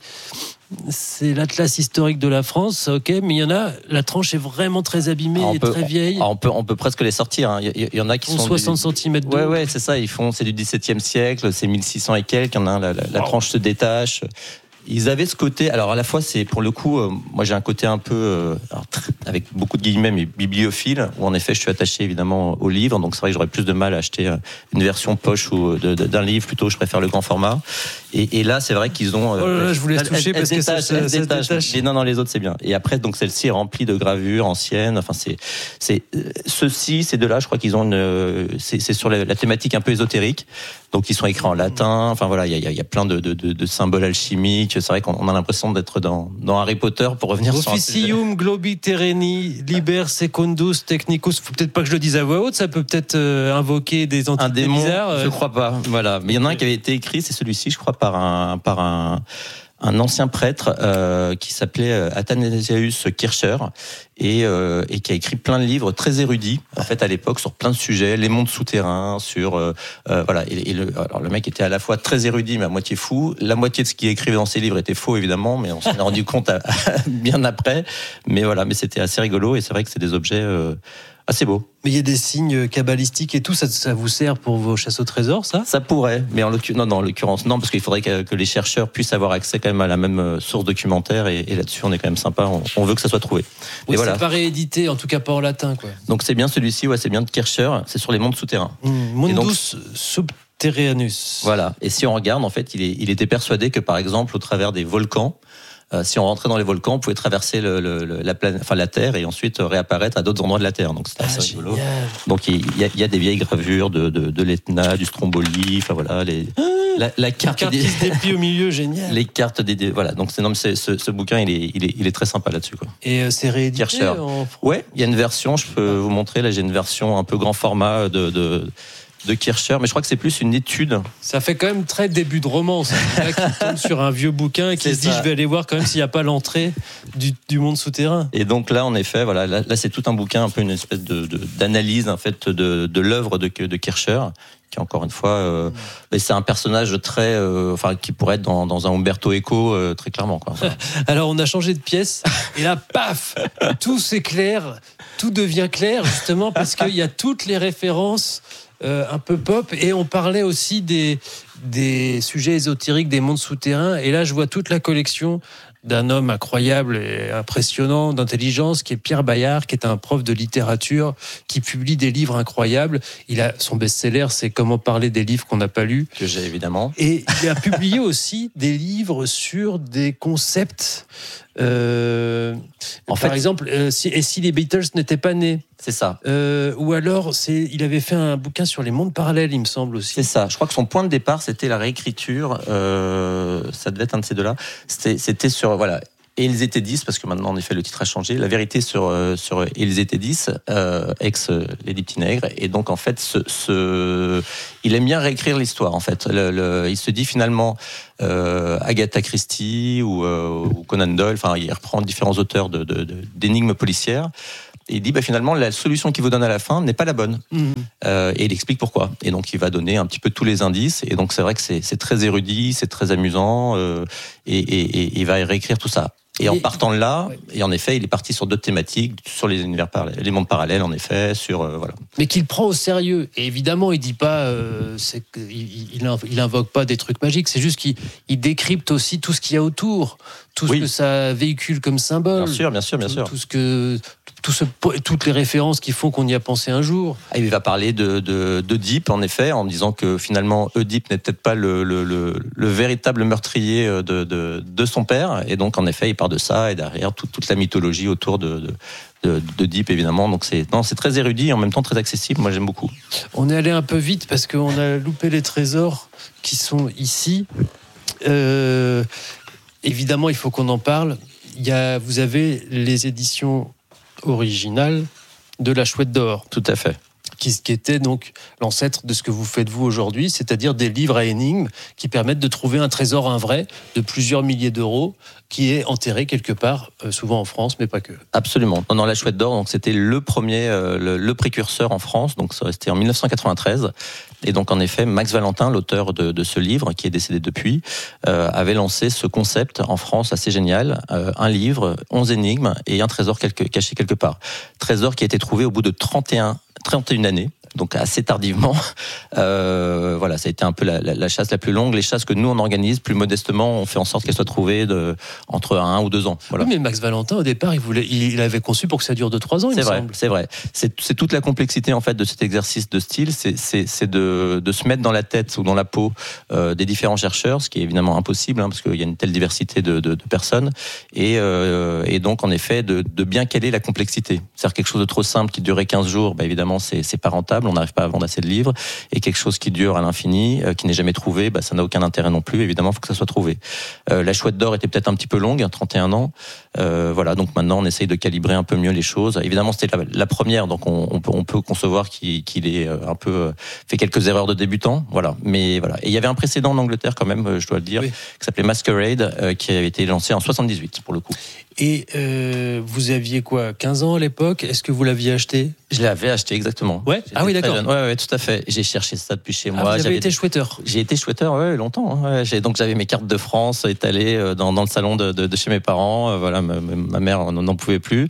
S1: c'est l'atlas historique de la France, ok, mais il y en a, la tranche est vraiment très abîmée
S5: ah,
S1: et
S5: peut,
S1: très vieille.
S5: On, on peut on peut presque les sortir. Hein. Il, y, il y en a qui sont
S1: soixante centimètres de
S5: ouais ouais c'est ça. Ils font c'est du dix-septième siècle, c'est mille six cents et quelques. Il y en a un, la, la, la wow. tranche se détache. Ils avaient ce côté, alors à la fois c'est pour le coup, euh, moi j'ai un côté un peu, euh, alors, avec beaucoup de guillemets, mais bibliophile, où en effet je suis attaché évidemment au livre, donc c'est vrai que j'aurais plus de mal à acheter une version poche ou de, de, d'un livre, plutôt je préfère le grand format. Et, et là c'est vrai qu'ils ont...
S1: Euh, oh là là, je vous laisse
S5: elle,
S1: toucher
S5: elle,
S1: parce
S5: elle
S1: que
S5: détache,
S1: ça, ça, ça
S5: détache.
S1: détache.
S5: Et non, non, les autres c'est bien. Et après donc celle-ci est remplie de gravures anciennes, enfin c'est... c'est ceux-ci, ces deux-là, je crois qu'ils ont une... C'est, c'est sur la, la thématique un peu ésotérique, donc ils sont écrits en latin, enfin voilà, il y a, il y a plein de, de, de, de symboles alchimiques, c'est vrai qu'on a l'impression d'être dans, dans Harry Potter pour revenir
S1: Officium
S5: sur un sujet.
S1: globi terreni liber secundus technicus. Faut peut-être pas que je le dise à voix haute, ça peut peut-être euh, invoquer des entités
S5: un démon,
S1: bizarres.
S5: Je crois pas. Voilà, mais il y en a un qui avait été écrit, c'est celui-ci, je crois, par un par un un ancien prêtre euh, qui s'appelait Athanasius Kircher et, euh, et qui a écrit plein de livres très érudits en fait à l'époque sur plein de sujets, les mondes souterrains, sur euh, euh, voilà. Et, et le, alors le mec était à la fois très érudit mais à moitié fou. La moitié de ce qu'il écrivait dans ses livres était faux évidemment, mais on s'en est rendu compte à, bien après. Mais voilà, mais c'était assez rigolo et c'est vrai que c'est des objets euh, assez beaux.
S1: Mais il y a des signes cabalistiques et tout, ça, ça vous sert pour vos chasses au trésor, ça ?
S5: Ça pourrait, mais en l'occurrence, non, non, en l'occurrence, non, parce qu'il faudrait que, que les chercheurs puissent avoir accès quand même à la même source documentaire, et, et là-dessus, on est quand même sympa, on, on veut que ça soit trouvé.
S1: Oui,
S5: et
S1: c'est
S5: voilà.
S1: pas réédité, en tout cas pas en latin, quoi.
S5: Donc c'est bien celui-ci, ouais, c'est bien de Kircher, c'est sur les mondes souterrains.
S1: Mmh, Mundus
S5: donc,
S1: subterraneus.
S5: Voilà, et si on regarde, en fait, il, est, il était persuadé que, par exemple, au travers des volcans, Euh, si on rentrait dans les volcans, on pouvait traverser le, le, la, planète, enfin, la Terre et ensuite réapparaître à d'autres endroits de la Terre. Donc c'était assez ah, rigolo. Génial. Donc il y, a, il y a des vieilles gravures de, de, de l'Etna, du Stromboli, enfin voilà, les,
S1: ah,
S5: la, la carte,
S1: carte
S5: des,
S1: qui se déplie au milieu, génial.
S5: Les cartes des, des voilà. Donc c'est, non, c'est, ce, ce bouquin, il est, il est, il est très sympa là-dessus, quoi.
S1: Et euh, c'est réédité en...
S5: Ouais, il y a une version. Je peux vous montrer. Là, j'ai une version un peu grand format de. de de Kircher, mais je crois que c'est plus une étude.
S1: Ça fait quand même très début de roman, ça. Là, qui tombe sur un vieux bouquin et qui c'est se dit ça. Je vais aller voir quand même s'il n'y a pas l'entrée du, du monde souterrain.
S5: Et donc là, en effet, voilà, là, là c'est tout un bouquin, un peu une espèce de, de d'analyse en fait de, de l'œuvre de, de Kircher, qui encore une fois, euh, mais c'est un personnage très, euh, enfin, qui pourrait être dans, dans un Umberto Eco euh, très clairement, quoi. Voilà.
S1: Alors on a changé de pièce et là, paf, tout s'éclaire, tout devient clair justement parce qu'il y a toutes les références. Euh, un peu pop, et on parlait aussi des, des sujets ésotériques, des mondes souterrains, et là je vois toute la collection d'un homme incroyable et impressionnant d'intelligence qui est Pierre Bayard, qui est un prof de littérature qui publie des livres incroyables. Il a son best-seller, c'est Comment parler des livres qu'on n'a pas lus,
S5: que j'ai évidemment,
S1: et il a publié aussi des livres sur des concepts euh, en par fait, exemple euh, si, et si les Beatles n'étaient pas nés,
S5: C'est ça.
S1: Euh, ou alors, c'est, il avait fait un bouquin sur les mondes parallèles, il me semble aussi.
S5: C'est ça. Je crois que son point de départ, c'était la réécriture. Euh, ça devait être un de ces deux-là. C'était, c'était sur voilà. Et ils étaient dix, parce que maintenant, en effet, le titre a changé. La vérité sur, euh, sur Et ils étaient dix, euh, ex euh, Lady Petitnègre. Et donc, en fait, ce, ce... il aime bien réécrire l'histoire, en fait. Le, le... Il se dit finalement euh, Agatha Christie ou, euh, ou Conan Doyle. Enfin, il reprend différents auteurs de, de, de, d'énigmes policières. Et il dit, bah, finalement, la solution qu'il vous donne à la fin n'est pas la bonne. Mmh. Euh, et il explique pourquoi. Et donc, il va donner un petit peu tous les indices. Et donc, c'est vrai que c'est, c'est très érudit, c'est très amusant. Euh, et, et, et il va réécrire tout ça. Et, et en partant de là, ouais. et en effet, il est parti sur d'autres thématiques, sur les univers parallèles, les mondes parallèles, en effet, sur euh, voilà.
S1: Mais qu'il prend au sérieux. Et évidemment, il dit pas, euh, c'est il, il, il invoque pas des trucs magiques. C'est juste qu'il il décrypte aussi tout ce qu'il y a autour, tout oui. ce que ça véhicule comme symbole.
S5: Bien sûr, bien sûr, bien
S1: tout,
S5: sûr.
S1: Tout ce que, tout ce, toutes les références qui font qu'on y a pensé un jour.
S5: Ah, il va parler de, de, d'Oedipe, en effet, en disant que finalement Oedipe n'est peut-être pas le, le, le, le véritable meurtrier de, de, de son père. Et donc, en effet, il part de ça et derrière toute, toute la mythologie autour de, de, de, d'Oedipe, évidemment. Donc, c'est, non, c'est très érudit et en même temps très accessible. Moi, j'aime beaucoup.
S1: On est allé un peu vite parce qu'on a loupé les trésors qui sont ici. Euh, évidemment, il faut qu'on en parle. Il y a, vous avez les éditions originales de La Chouette d'Or.
S5: Tout à fait.
S1: Qui, qui était donc l'ancêtre de ce que vous faites vous aujourd'hui, c'est-à-dire des livres à énigmes qui permettent de trouver un trésor invrai de plusieurs milliers d'euros qui est enterré quelque part, euh, souvent en France, mais pas que.
S5: Absolument. Dans La Chouette d'Or, donc c'était le premier, euh, le, le précurseur en France. Donc c'était en dix-neuf cent quatre-vingt-treize. Et donc en effet, Max Valentin, l'auteur de, de ce livre, qui est décédé depuis, euh, avait lancé ce concept en France assez génial. Euh, un livre, onze énigmes et un trésor quelque, caché quelque part. Trésor qui a été trouvé au bout de trente et un trente et une années, donc assez tardivement. Euh, voilà, ça a été un peu la, la, la chasse la plus longue. Les chasses que nous on organise, plus modestement, on fait en sorte qu'elles soient trouvées de, entre un ou deux ans. Voilà.
S1: Oui, mais Max Valentin, au départ, il voulait, il avait conçu pour que ça dure deux trois ans.
S5: C'est
S1: il
S5: vrai,
S1: me semble.
S5: c'est vrai. C'est, c'est toute la complexité en fait de cet exercice de style, c'est, c'est, c'est de, de se mettre dans la tête ou dans la peau euh, des différents chercheurs, ce qui est évidemment impossible hein, parce qu'il y a une telle diversité de, de, de personnes, et, euh, et donc en effet de, de bien caler la complexité. C'est-à-dire quelque chose de trop simple qui durait quinze jours, bah, évidemment c'est, c'est pas rentable, on n'arrive pas à vendre assez de livres, et quelque chose qui dure à l'infini, euh, qui n'est jamais trouvé, bah, ça n'a aucun intérêt non plus, évidemment il faut que ça soit trouvé. Euh, la Chouette d'Or était peut-être un petit peu longue, hein, trente et un ans, euh, voilà, donc maintenant on essaye de calibrer un peu mieux les choses. Évidemment c'était la, la première, donc on, on, peut, on peut concevoir qu'il, qu'il est un peu fait quelques erreurs de débutant, voilà, mais voilà. Et il y avait un précédent en Angleterre quand même, je dois le dire, oui. qui s'appelait Masquerade, euh, qui avait été lancé en soixante-dix-huit pour le coup.
S1: Et euh, vous aviez quoi, quinze ans à l'époque? Est-ce que vous l'aviez acheté?
S5: Je l'avais acheté, exactement.
S1: Ouais. J'étais ah oui, d'accord.
S5: Ouais, ouais, tout à fait. J'ai cherché ça depuis chez
S1: ah,
S5: moi.
S1: Vous avez
S5: j'avais
S1: été
S5: des...
S1: chouetteur.
S5: J'ai été chouetteur, ouais, longtemps. Hein, ouais. J'ai... Donc j'avais mes cartes de France étalées dans, dans le salon de, de, de chez mes parents. Voilà, ma, ma mère n'en pouvait plus.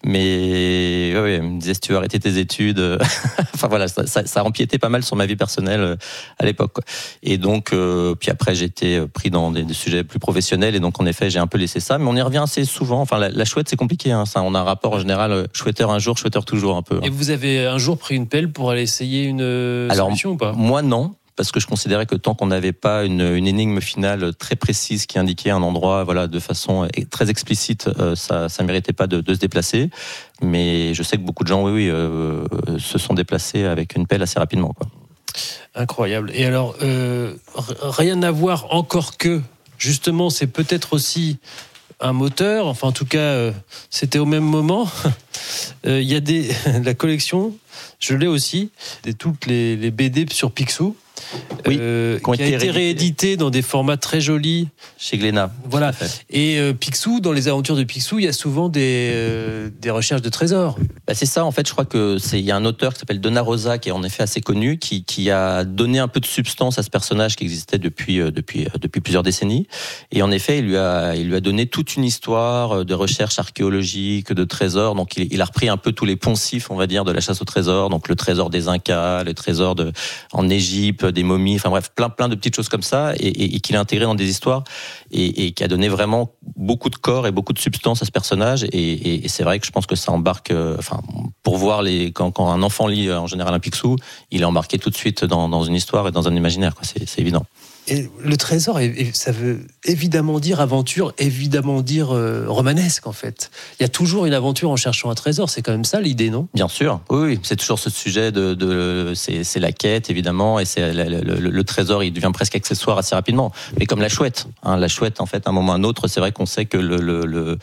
S5: Mais ouais, ouais, elle me disait si tu veux arrêter tes études. enfin voilà, ça, ça, ça empiétait pas mal sur ma vie personnelle à l'époque. Quoi. Et donc, euh, puis après, j'ai été pris dans des, des sujets plus professionnels. Et donc, en effet, j'ai un peu laissé ça. Mais on y revient assez souvent. Enfin, la, la chouette, c'est compliqué. Hein, ça, on a un rapport en général chouetteur un jour, chouetteur toujours un peu. Hein.
S1: Et vous avez un jour pris une pelle pour aller essayer une
S5: Alors,
S1: solution ou pas?
S5: Moi, non. Parce que je considérais que tant qu'on n'avait pas une, une énigme finale très précise qui indiquait un endroit, voilà, de façon très explicite, euh, ça, ça méritait pas de, de se déplacer. Mais je sais que beaucoup de gens, oui, oui, euh, se sont déplacés avec une pelle assez rapidement, quoi.
S1: Incroyable. Et alors, euh, rien à voir encore que, justement, c'est peut-être aussi un moteur. Enfin, en tout cas, euh, c'était au même moment. Il euh, y a des la collection. Je l'ai aussi, de toutes les, les B D sur Picsou.
S5: Oui,
S1: euh, qui, qui a été réédité dans des formats très jolis
S5: chez Glénat.
S1: Voilà. Et euh, Picsou, dans les aventures de Picsou, il y a souvent des, euh, des recherches de trésors.
S5: Bah c'est ça, en fait, je crois que c'est il y a un auteur qui s'appelle Donna Rosa, qui est en effet assez connu, qui, qui a donné un peu de substance à ce personnage qui existait depuis euh, depuis euh, depuis plusieurs décennies. Et en effet, il lui a il lui a donné toute une histoire de recherche archéologique, de trésors. Donc il, il a repris un peu tous les poncifs, on va dire, de la chasse au trésor. Donc le trésor des Incas, le trésor de en Égypte, des momies, enfin bref, plein plein de petites choses comme ça, et, et, et qu'il a intégré dans des histoires, et, et qui a donné vraiment beaucoup de corps et beaucoup de substance à ce personnage. Et, et, et c'est vrai que je pense que ça embarque, euh, enfin, pour voir les quand, quand un enfant lit en général un Picsou, il est embarqué tout de suite dans, dans une histoire et dans un imaginaire, quoi. C'est, c'est évident.
S1: Et le trésor, ça veut évidemment dire aventure, évidemment dire euh, romanesque en fait. Il y a toujours une aventure en cherchant un trésor, c'est quand même ça l'idée, non ?
S5: Bien sûr, oui, oui, c'est toujours ce sujet de, de c'est, c'est la quête évidemment, et c'est le, le, le trésor, il devient presque accessoire assez rapidement. Mais comme la chouette, hein, la chouette en fait, à un moment ou à un autre, c'est vrai qu'on sait que le, le, le,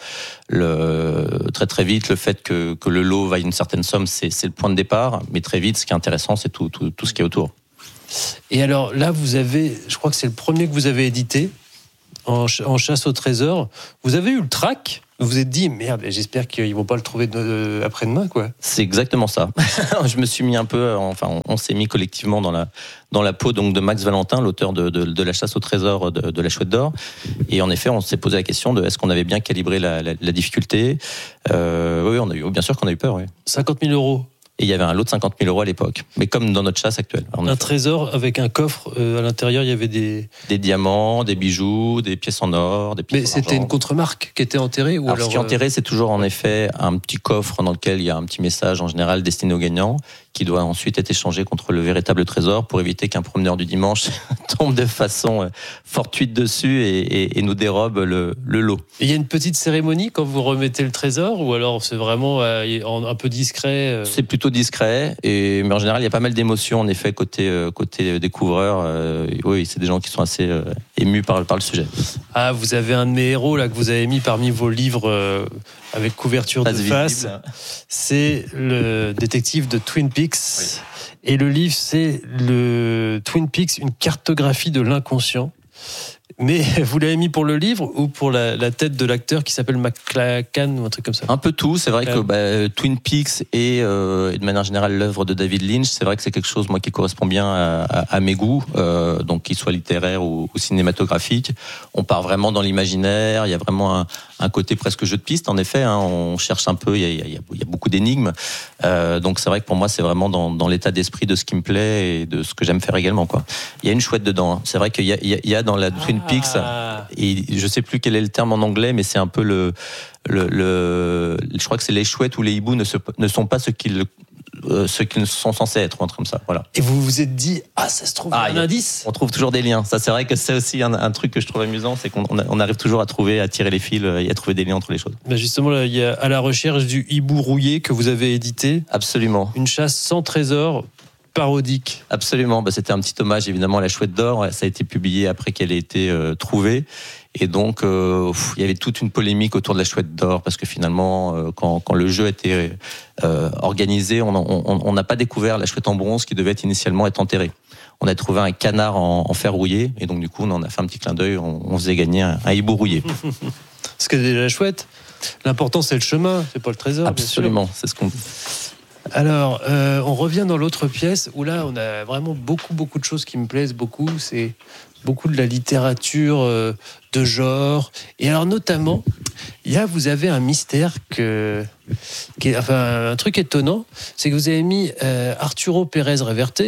S5: le très très vite, le fait que, que le lot vaille une certaine somme, c'est, c'est le point de départ. Mais très vite, ce qui est intéressant, c'est tout, tout, tout ce qui est autour.
S1: Et alors là, vous avez, je crois que c'est le premier que vous avez édité en, ch- en chasse au trésor. Vous avez eu le trac. Vous vous êtes dit merde, j'espère qu'ils vont pas le trouver de, après-demain, quoi.
S5: C'est exactement ça. Je me suis mis un peu, enfin, on, on s'est mis collectivement dans la dans la peau donc de Max Valentin, l'auteur de, de, de la chasse au trésor de, de la Chouette d'Or. Et en effet, on s'est posé la question de est-ce qu'on avait bien calibré la, la, la difficulté. Euh, oui, on a eu, bien sûr qu'on a eu peur. Oui.
S1: cinquante mille euros.
S5: Et il y avait un lot de cinquante mille euros à l'époque, mais comme dans notre chasse actuelle.
S1: Un effet. Trésor avec un coffre, euh, à l'intérieur il y avait des...
S5: Des diamants, des bijoux, des pièces en or, des pièces
S1: Mais
S5: en
S1: c'était
S5: argent.
S1: Une contremarque qui était enterrée ou
S5: alors,
S1: alors
S5: ce qui est enterré, c'est toujours en effet un petit coffre dans lequel il y a un petit message en général destiné aux gagnants, qui doit ensuite être échangé contre le véritable trésor pour éviter qu'un promeneur du dimanche tombe de façon fortuite dessus et, et, et nous dérobe le, le lot.
S1: Et il y a une petite cérémonie quand vous remettez le trésor ou alors c'est vraiment euh, un peu discret euh...
S5: C'est plutôt discret, et, mais en général il y a pas mal d'émotions en effet côté, euh, côté découvreur. Euh, oui, c'est des gens qui sont assez euh, émus par, par le sujet.
S1: Ah, vous avez un de mes héros là que vous avez mis parmi vos livres euh, avec couverture face de face. Visible. C'est le détective de Twin Peaks. Oui. Et le livre, c'est le Twin Peaks, une cartographie de l'inconscient. Mais vous l'avez mis pour le livre ou pour la, la tête de l'acteur qui s'appelle McClanahan ou un truc comme ça ?
S5: Un peu tout. C'est vrai que bah, Twin Peaks et, euh, et de manière générale l'œuvre de David Lynch, c'est vrai que c'est quelque chose moi qui correspond bien à, à, à mes goûts, euh, donc qu'il soit littéraire ou, ou cinématographique. On part vraiment dans l'imaginaire. Il y a vraiment un, un côté presque jeu de piste. En effet, hein, on cherche un peu. Il y a, il y a, il y a beaucoup d'énigmes. Euh, donc c'est vrai que pour moi, c'est vraiment dans, dans l'état d'esprit de ce qui me plaît et de ce que j'aime faire également, quoi. Il y a une chouette dedans. Hein. C'est vrai qu'il y a, il y a dans la Twin Peaks, et je sais plus quel est le terme en anglais, mais c'est un peu le, le, le je crois que c'est les chouettes ou les hiboux ne, se, ne sont pas ce qu'ils, euh, ce qu'ils sont censés être, ou un truc comme ça. Voilà.
S1: Et vous vous êtes dit, ah, ça se trouve, ah, un indice.
S5: On trouve toujours des liens. Ça, c'est vrai que c'est aussi un, un truc que je trouve amusant, c'est qu'on on arrive toujours à trouver, à tirer les fils et à trouver des liens entre les choses.
S1: Ben justement, là, il y a À la recherche du hibou rouillé que vous avez édité.
S5: Absolument.
S1: Une chasse sans trésor. Parodique.
S5: Absolument, bah, c'était un petit hommage évidemment à la Chouette d'Or. Ça a été publié après qu'elle ait été euh, trouvée, et donc euh, pff, il y avait toute une polémique autour de la Chouette d'Or parce que finalement, euh, quand, quand le jeu était euh, organisé, on n'a pas découvert la Chouette en bronze qui devait être initialement être enterrée. On a trouvé un canard en, en fer rouillé, et donc du coup on en a fait un petit clin d'œil. On, on faisait gagner un, un hibou rouillé.
S1: Parce que la chouette, l'important c'est le chemin, c'est pas le trésor.
S5: Absolument, c'est ce qu'on dit.
S1: Alors, euh, on revient dans l'autre pièce où là, on a vraiment beaucoup, beaucoup de choses qui me plaisent beaucoup. C'est beaucoup de la littérature euh, de genre. Et alors, notamment, il y a, vous avez un mystère que, qui est, enfin, un truc étonnant, c'est que vous avez mis euh, Arturo Pérez Reverte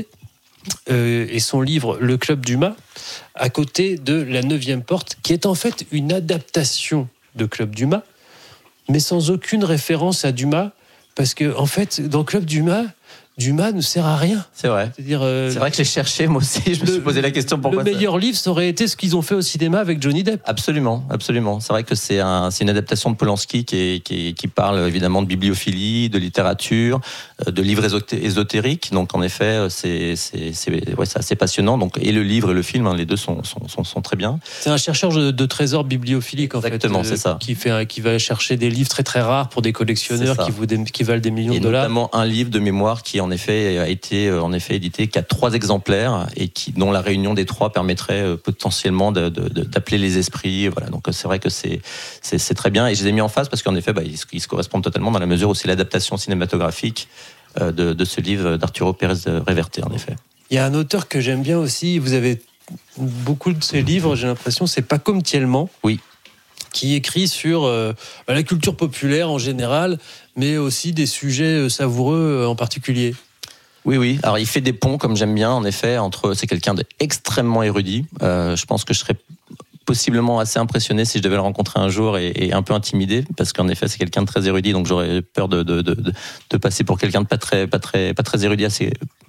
S1: euh, et son livre Le Club Dumas à côté de La Neuvième Porte, qui est en fait une adaptation de Club Dumas, mais sans aucune référence à Dumas. Parce que, en fait, dans Club Dumas, Dumas ne sert à rien.
S5: C'est vrai.
S1: C'est-à-dire, euh,
S5: c'est vrai que j'ai cherché, moi aussi, je me
S1: le,
S5: suis posé la question pourquoi.
S1: Le meilleur ça... livre, ça aurait été ce qu'ils ont fait au cinéma avec Johnny Depp.
S5: Absolument, absolument. C'est vrai que c'est, un, c'est une adaptation de Polanski qui, est, qui, est, qui parle évidemment de bibliophilie, de littérature, de livres ésotériques. Donc, en effet, c'est, c'est, c'est, ouais, c'est assez passionnant. Donc, et le livre et le film, hein, les deux sont, sont, sont, sont très bien.
S1: C'est un chercheur de, de trésors bibliophiliques, en
S5: Exactement,
S1: fait.
S5: c'est ça.
S1: Qui, fait, qui va chercher des livres très très rares pour des collectionneurs qui, vous, qui valent des millions
S5: et
S1: de dollars.
S5: Et notamment un livre de mémoire qui, en effet, a été en effet édité, qui a trois exemplaires et qui, dont la réunion des trois permettrait potentiellement de, de, de, d'appeler les esprits. Voilà, donc c'est vrai que c'est, c'est, c'est très bien, et je les ai mis en face parce qu'en effet, bah, ils, ils se correspondent totalement dans la mesure où c'est l'adaptation cinématographique de, de ce livre d'Arturo Pérez Reverte, en effet.
S1: Il y a un auteur que j'aime bien aussi. Vous avez beaucoup de ses livres, j'ai l'impression, c'est Paco Mtielman.
S5: Oui.
S1: Qui écrit sur euh, la culture populaire en général, mais aussi des sujets savoureux en particulier.
S5: Oui, oui. Alors, il fait des ponts, comme j'aime bien, en effet, entre. C'est quelqu'un d'extrêmement érudit. Euh, je pense que je serais possiblement assez impressionné si je devais le rencontrer un jour et, et un peu intimidé, parce qu'en effet, c'est quelqu'un de très érudit, donc j'aurais peur de, de, de, de passer pour quelqu'un de pas très, pas très, pas très érudit, assez,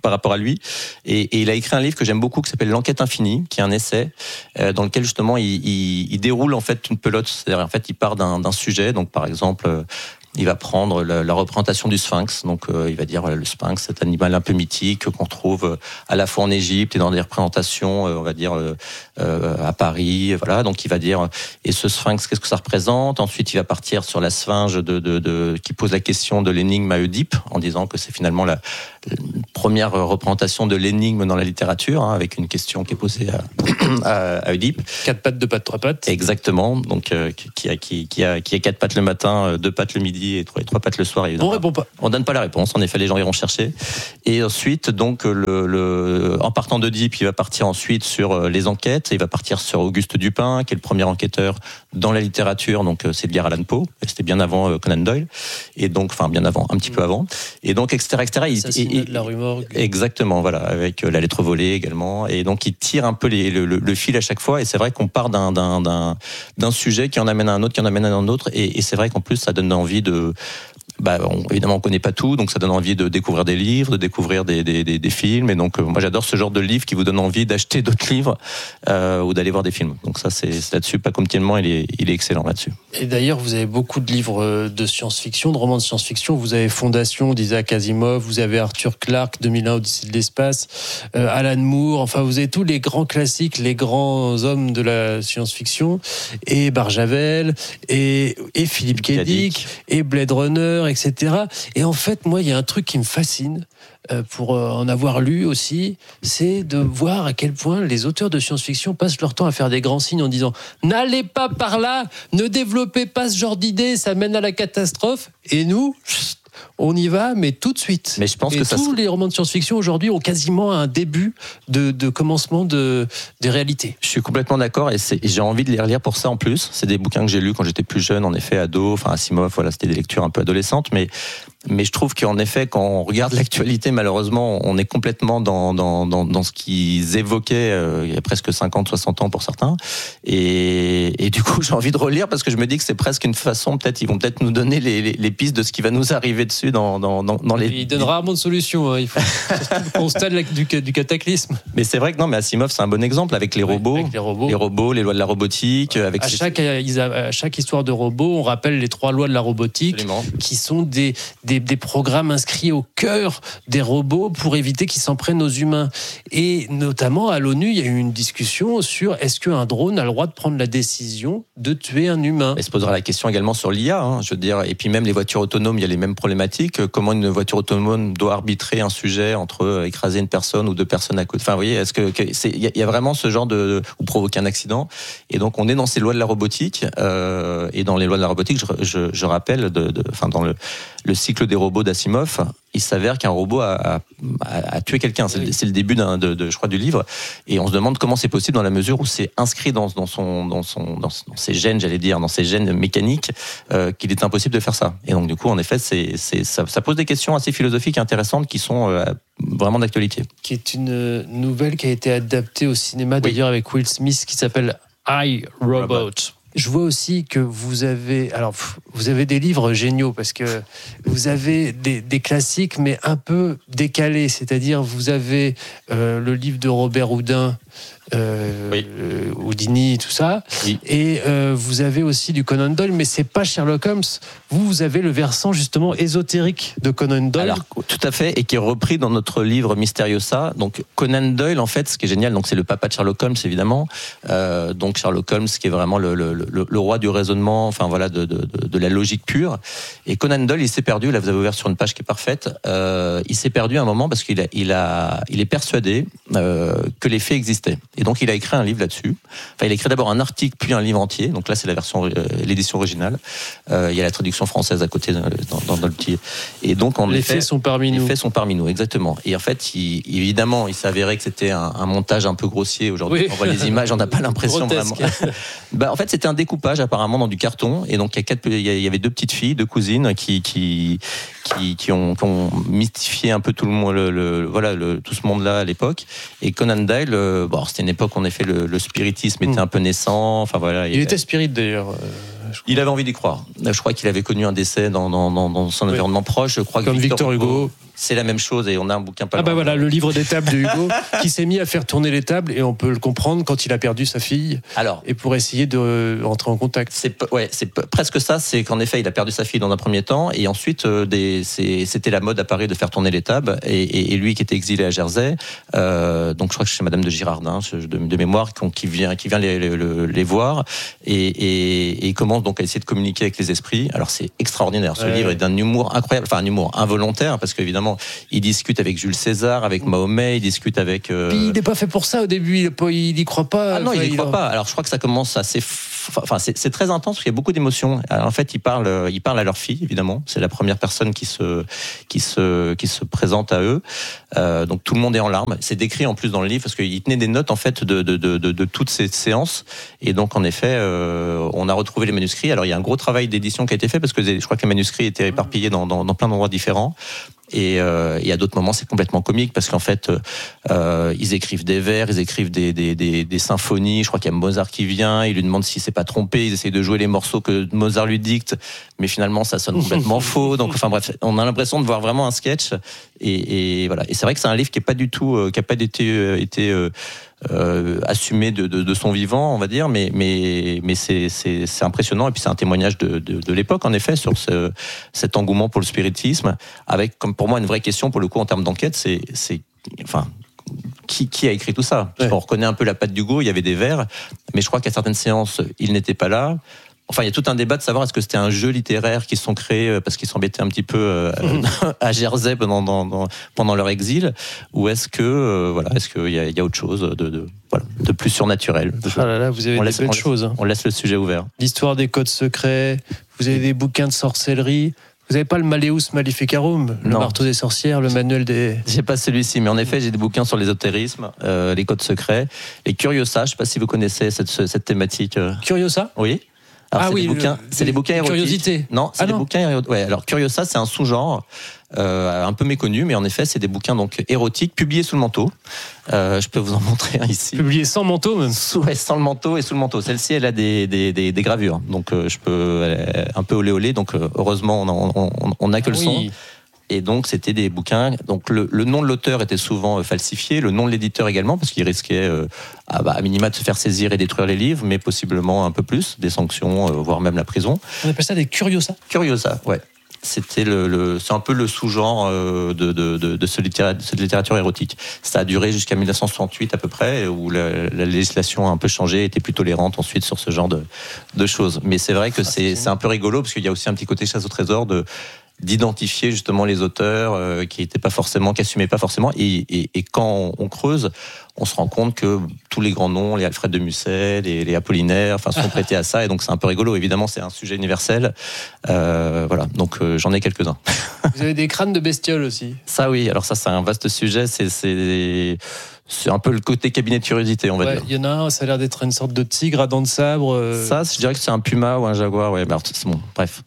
S5: par rapport à lui. Et, et il a écrit un livre que j'aime beaucoup qui s'appelle L'Enquête infinie, qui est un essai euh, dans lequel justement il, il, il déroule en fait une pelote. C'est-à-dire en fait il part d'un, d'un sujet, donc par exemple. Euh, Il va prendre la, la représentation du sphinx, donc euh, il va dire le sphinx, cet animal un peu mythique qu'on trouve à la fois en Égypte et dans des représentations, euh, on va dire euh, euh, à Paris, voilà. Donc il va dire et ce sphinx, qu'est-ce que ça représente ? Ensuite, il va partir sur la sphinge de, de, de qui pose la question de l'énigme à Oedipe, en disant que c'est finalement la, la première représentation de l'énigme dans la littérature, hein, avec une question qui est posée à, à, à Oedipe.
S1: Quatre pattes, deux pattes, trois pattes.
S5: Exactement. Donc euh, qui a qui, qui a qui a quatre pattes le matin, deux pattes le midi et trois, et trois pattes le soir.
S1: On répond pas.
S5: On donne pas la réponse. En effet, les gens iront chercher. Et ensuite, donc, le, le, en partant d'Oedipe, il va partir ensuite sur les enquêtes. Il va partir sur Auguste Dupin, qui est le premier enquêteur dans la littérature. Donc, c'est Edgar Allan Poe. C'était bien avant Conan Doyle. Et donc, enfin, bien avant, un petit peu avant. Et donc, et cetera, et cetera.
S1: Assassinat de la rue Morgue.
S5: Exactement, voilà, avec la lettre volée également. Et donc, il tire un peu les, le, le, le fil à chaque fois. Et c'est vrai qu'on part d'un, d'un, d'un, d'un sujet qui en amène à un autre, qui en amène à un autre. Et, et c'est vrai qu'en plus, ça donne envie de Bah, on, évidemment, on connaît pas tout, donc ça donne envie de découvrir des livres, de découvrir des, des, des, des films. Et donc, euh, moi, j'adore ce genre de livre qui vous donne envie d'acheter d'autres livres euh, ou d'aller voir des films. Donc ça, c'est, c'est là-dessus, pas comme Tiennement, il est, il est excellent là-dessus.
S1: Et d'ailleurs, vous avez beaucoup de livres de science-fiction, de romans de science-fiction. Vous avez Fondation d'Isaac Asimov, vous avez Arthur Clarke, deux mille un, Odyssée de l'espace, euh, Alan Moore. Enfin, vous avez tous les grands classiques, les grands hommes de la science-fiction, et Barjavel, et, et Philippe K. Dick, et Blade Runner, et cetera. Et en fait, moi, il y a un truc qui me fascine, euh, pour en avoir lu aussi, c'est de voir à quel point les auteurs de science-fiction passent leur temps à faire des grands signes en disant « N'allez pas par là, ne développez pas ce genre d'idée, ça mène à la catastrophe. » Et nous, on y va, mais tout de suite.
S5: Mais je pense
S1: et
S5: que ça
S1: tous
S5: serait...
S1: les romans de science-fiction aujourd'hui ont quasiment un début de, de commencement de, des réalités.
S5: Je suis complètement d'accord et, c'est, et j'ai envie de les relire pour ça en plus. C'est des bouquins que j'ai lus quand j'étais plus jeune, en effet, ado. Enfin, Asimov, voilà, c'était des lectures un peu adolescentes, mais mais je trouve qu'en effet, quand on regarde l'actualité, malheureusement, on est complètement dans dans dans, dans ce qu'ils évoquaient euh, il y a presque cinquante, soixante ans pour certains. Et, et du coup, j'ai envie de relire parce que je me dis que c'est presque une façon, peut-être, ils vont peut-être nous donner les, les, les pistes de ce qui va nous arriver dessus dans dans dans, dans les.
S1: Il donne rarement de solution. Hein. Il faut le constat du, du cataclysme.
S5: Mais c'est vrai que non, mais Asimov, c'est un bon exemple avec les
S1: oui,
S5: robots,
S1: avec les robots,
S5: les robots, les lois de la robotique. Avec
S1: à
S5: ces...
S1: chaque à chaque histoire de robot, on rappelle les trois lois de la robotique,
S5: Absolument.
S1: Qui sont des des Des, des programmes inscrits au cœur des robots pour éviter qu'ils s'en prennent aux humains. Et notamment à l'ONU, il y a eu une discussion sur est-ce qu'un drone a le droit de prendre la décision de tuer un humain.
S5: Et se posera la question également sur l'I A, hein, je veux dire. Et puis même les voitures autonomes, il y a les mêmes problématiques. Comment une voiture autonome doit arbitrer un sujet entre écraser une personne ou deux personnes à côté. Enfin, vous voyez, est-ce que, que c'est, il y, y a vraiment ce genre de ou provoquer un accident. Et donc on est dans ces lois de la robotique euh, et dans les lois de la robotique, je, je, je rappelle, de, de, enfin dans le le cycle des robots d'Asimov, il s'avère qu'un robot a, a, a, a tué quelqu'un. C'est, oui. le, c'est le début d'un, de, de, je crois, du livre. Et on se demande comment c'est possible dans la mesure où c'est inscrit dans, dans, son, dans, son, dans, dans ses gènes, j'allais dire, dans ses gènes mécaniques, euh, qu'il est impossible de faire ça. Et donc, du coup, en effet, c'est, c'est, ça, ça pose des questions assez philosophiques et intéressantes qui sont euh, vraiment d'actualité.
S1: Qui est une nouvelle qui a été adaptée au cinéma, d'ailleurs, oui. avec Will Smith, qui s'appelle I, Robot. Robot. Je vois aussi que vous avez, alors vous avez des livres géniaux parce que vous avez des, des classiques mais un peu décalés, c'est-à-dire vous avez euh, le livre de Robert Houdin, euh, oui. euh, Houdini, tout ça, oui. et euh, vous avez aussi du Conan Doyle, mais c'est pas Sherlock Holmes. Vous, vous avez le versant justement ésotérique de Conan Doyle.
S5: Alors, tout à fait, et qui est repris dans notre livre Mysteriosa. Donc Conan Doyle, en fait, ce qui est génial, donc c'est le papa de Sherlock Holmes, évidemment. Euh, donc Sherlock Holmes, qui est vraiment le, le, le, le roi du raisonnement, enfin voilà, de, de, de, de la logique pure. Et Conan Doyle, il s'est perdu. Là, vous avez ouvert sur une page qui est parfaite. Euh, il s'est perdu à un moment parce qu'il a, il a, il est persuadé euh, que les faits existaient. Et donc, il a écrit un livre là-dessus. Enfin, il a écrit d'abord un article, puis un livre entier. Donc là, c'est la version, euh, l'édition originale. Euh, il y a la traduction française à côté dans, dans, dans le petit. Et donc, en
S1: les
S5: effet,
S1: faits sont parmi
S5: les
S1: nous.
S5: Les faits sont parmi nous, exactement. Et en fait, il, évidemment, il s'est avéré que c'était un, un montage un peu grossier. Aujourd'hui, oui. On voit les images, on n'a pas l'impression vraiment. Bah, en fait, c'était un découpage apparemment dans du carton. Et donc, il y a quatre, il y avait deux petites filles, deux cousines, qui, qui, qui, qui ont, qui ont mystifié un peu tout le monde, le, le, voilà, le, tout ce monde-là à l'époque. Et Conan Doyle, euh, bon, c'était une époque où en effet le, le spiritisme était mmh. un peu naissant. Enfin voilà.
S1: Il, il était spirit d'ailleurs. Euh,
S5: il avait envie d'y croire. Je crois qu'il avait connu un décès dans, dans, dans, dans son oui. environnement proche. Je crois
S1: Comme
S5: que Victor,
S1: Victor Hugo.
S5: c'est la même chose et on a un bouquin pas
S1: Ah bah
S5: loin.
S1: voilà, le livre des tables de Hugo qui s'est mis à faire tourner les tables et on peut le comprendre quand il a perdu sa fille.
S5: Alors,
S1: et pour essayer de rentrer en contact.
S5: C'est ouais, c'est presque ça. C'est qu'en effet, il a perdu sa fille dans un premier temps, et ensuite, euh, des, c'est, c'était la mode à Paris de faire tourner les tables. Et, et, et lui, qui était exilé à Jersey, euh, donc je crois que c'est Madame de Girardin, de, de mémoire, qui vient, qui vient les, les, les voir, et, et, et il commence donc à essayer de communiquer avec les esprits. Alors c'est extraordinaire. Ce
S1: ouais.
S5: livre est d'un humour incroyable, enfin un humour involontaire, parce qu'évidemment, il discute avec Jules César, avec Mahomet, il discute avec. Euh...
S1: Puis il n'est pas fait pour ça au début. Il, pas, il y croit pas.
S5: Ah non,
S1: enfin,
S5: il y croit
S1: a...
S5: pas. Alors je crois que ça commence assez. Enfin, c'est, c'est très intense parce qu'il y a beaucoup d'émotions. Alors, en fait, ils parlent, ils parlent à leur fille, évidemment. C'est la première personne qui se, qui se, qui se présente à eux. Euh, donc tout le monde est en larmes. C'est décrit en plus dans le livre parce qu'il tenait des notes en fait de, de, de, de, de toutes ces séances. Et donc en effet, euh, on a retrouvé les manuscrits. Alors il y a un gros travail d'édition qui a été fait parce que je crois que les manuscrits étaient éparpillés dans, dans, dans plein d'endroits différents. Et, euh, et à d'autres moments, c'est complètement comique parce qu'en fait, euh, ils écrivent des vers, ils écrivent des, des, des, des symphonies. Je crois qu'il y a Mozart qui vient, il lui demande s'il s'est pas trompé. Ils essayent de jouer les morceaux que Mozart lui dicte, mais finalement, ça sonne complètement faux. Donc, enfin bref, on a l'impression de voir vraiment un sketch. Et, et voilà. Et c'est vrai que c'est un livre qui est pas du tout, euh, qui a pas été, euh, été euh, euh, assumé de, de, de son vivant, on va dire, mais mais mais c'est c'est, c'est impressionnant. Et puis c'est un témoignage de, de, de l'époque, en effet, sur ce, cet engouement pour le spiritisme, avec comme pour moi une vraie question pour le coup en termes d'enquête, c'est c'est enfin. Qui, qui a écrit tout ça? Parce qu'on reconnaît un peu la patte d'Hugo, il y avait des vers, mais je crois qu'à certaines séances, il n'était pas là. Enfin, il y a tout un débat de savoir est-ce que c'était un jeu littéraire qu'ils se sont créés parce qu'ils s'embêtaient un petit peu euh, à Jersey pendant, dans, pendant leur exil, ou est-ce que euh, voilà, est-ce qu'il y a, il y a autre chose de, de, voilà, de plus surnaturel? De
S1: ah là là, vous avez
S5: on
S1: des
S5: laisse,
S1: belles
S5: on
S1: choses.
S5: Laisse,
S1: hein.
S5: On laisse le sujet ouvert.
S1: L'histoire des codes secrets. Vous avez des bouquins de sorcellerie. Vous n'avez pas le Malleus Maleficarum, le
S5: non.
S1: marteau des sorcières, le manuel des...
S5: J'ai pas celui-ci, mais en effet, j'ai des bouquins sur l'ésotérisme, euh, les codes secrets, les Curiosa. Je sais pas si vous connaissez cette, cette thématique.
S1: Curiosa?
S5: Oui. Alors,
S1: ah
S5: c'est
S1: oui,
S5: des bouquins,
S1: le,
S5: c'est des bouquins érotiques.
S1: Curiosité.
S5: Non, c'est
S1: ah
S5: des
S1: non.
S5: bouquins érotiques. Ouais, alors Curiosa, c'est un sous-genre euh, un peu méconnu, mais en effet, c'est des bouquins donc érotiques publiés sous le manteau. Euh, je peux vous en montrer un ici.
S1: Publiés sans manteau même.
S5: Sous, ouais, sans le manteau et sous le manteau. Celle-ci, elle a des des des, des gravures, donc euh, je peux elle est un peu olé olé. Donc euh, heureusement, on on, on, on a que le
S1: oui.
S5: son. Et donc, c'était des bouquins. Donc, le, le nom de l'auteur était souvent falsifié, le nom de l'éditeur également, parce qu'il risquait, euh, à, bah, à minima, de se faire saisir et détruire les livres, mais possiblement un peu plus, des sanctions, euh, voire même la prison.
S1: On appelle ça des Curiosa.
S5: Curiosa, ouais. C'était le, le, c'est un peu le sous-genre euh, de, de, de, de, ce littéra, de cette littérature érotique. Ça a duré jusqu'à mille neuf cent soixante-huit à peu près, où la, la législation a un peu changé, était plus tolérante ensuite sur ce genre de, de choses. Mais c'est vrai que ah, c'est, c'est, c'est un peu rigolo, parce qu'il y a aussi un petit côté chasse au trésor de d'identifier justement les auteurs euh, qui étaient pas forcément, qui assumaient pas forcément, et, et, et quand on, on creuse, on se rend compte que tous les grands noms, les Alfred de Musset, les, les Apollinaire, enfin, sont prêtés à ça, et donc c'est un peu rigolo. Évidemment, c'est un sujet universel. Euh, voilà, donc euh, j'en ai quelques-uns.
S1: Vous avez des crânes de bestioles aussi.
S5: Ça, oui. Alors ça, c'est un vaste sujet. C'est c'est c'est un peu le côté cabinet de curiosité, on va
S1: ouais,
S5: dire.
S1: Il y en a un, ça a l'air d'être une sorte de tigre à dents de sabre. Euh...
S5: Ça, je dirais que c'est un puma ou un jaguar. Ouais, bah, c'est bon. Bref,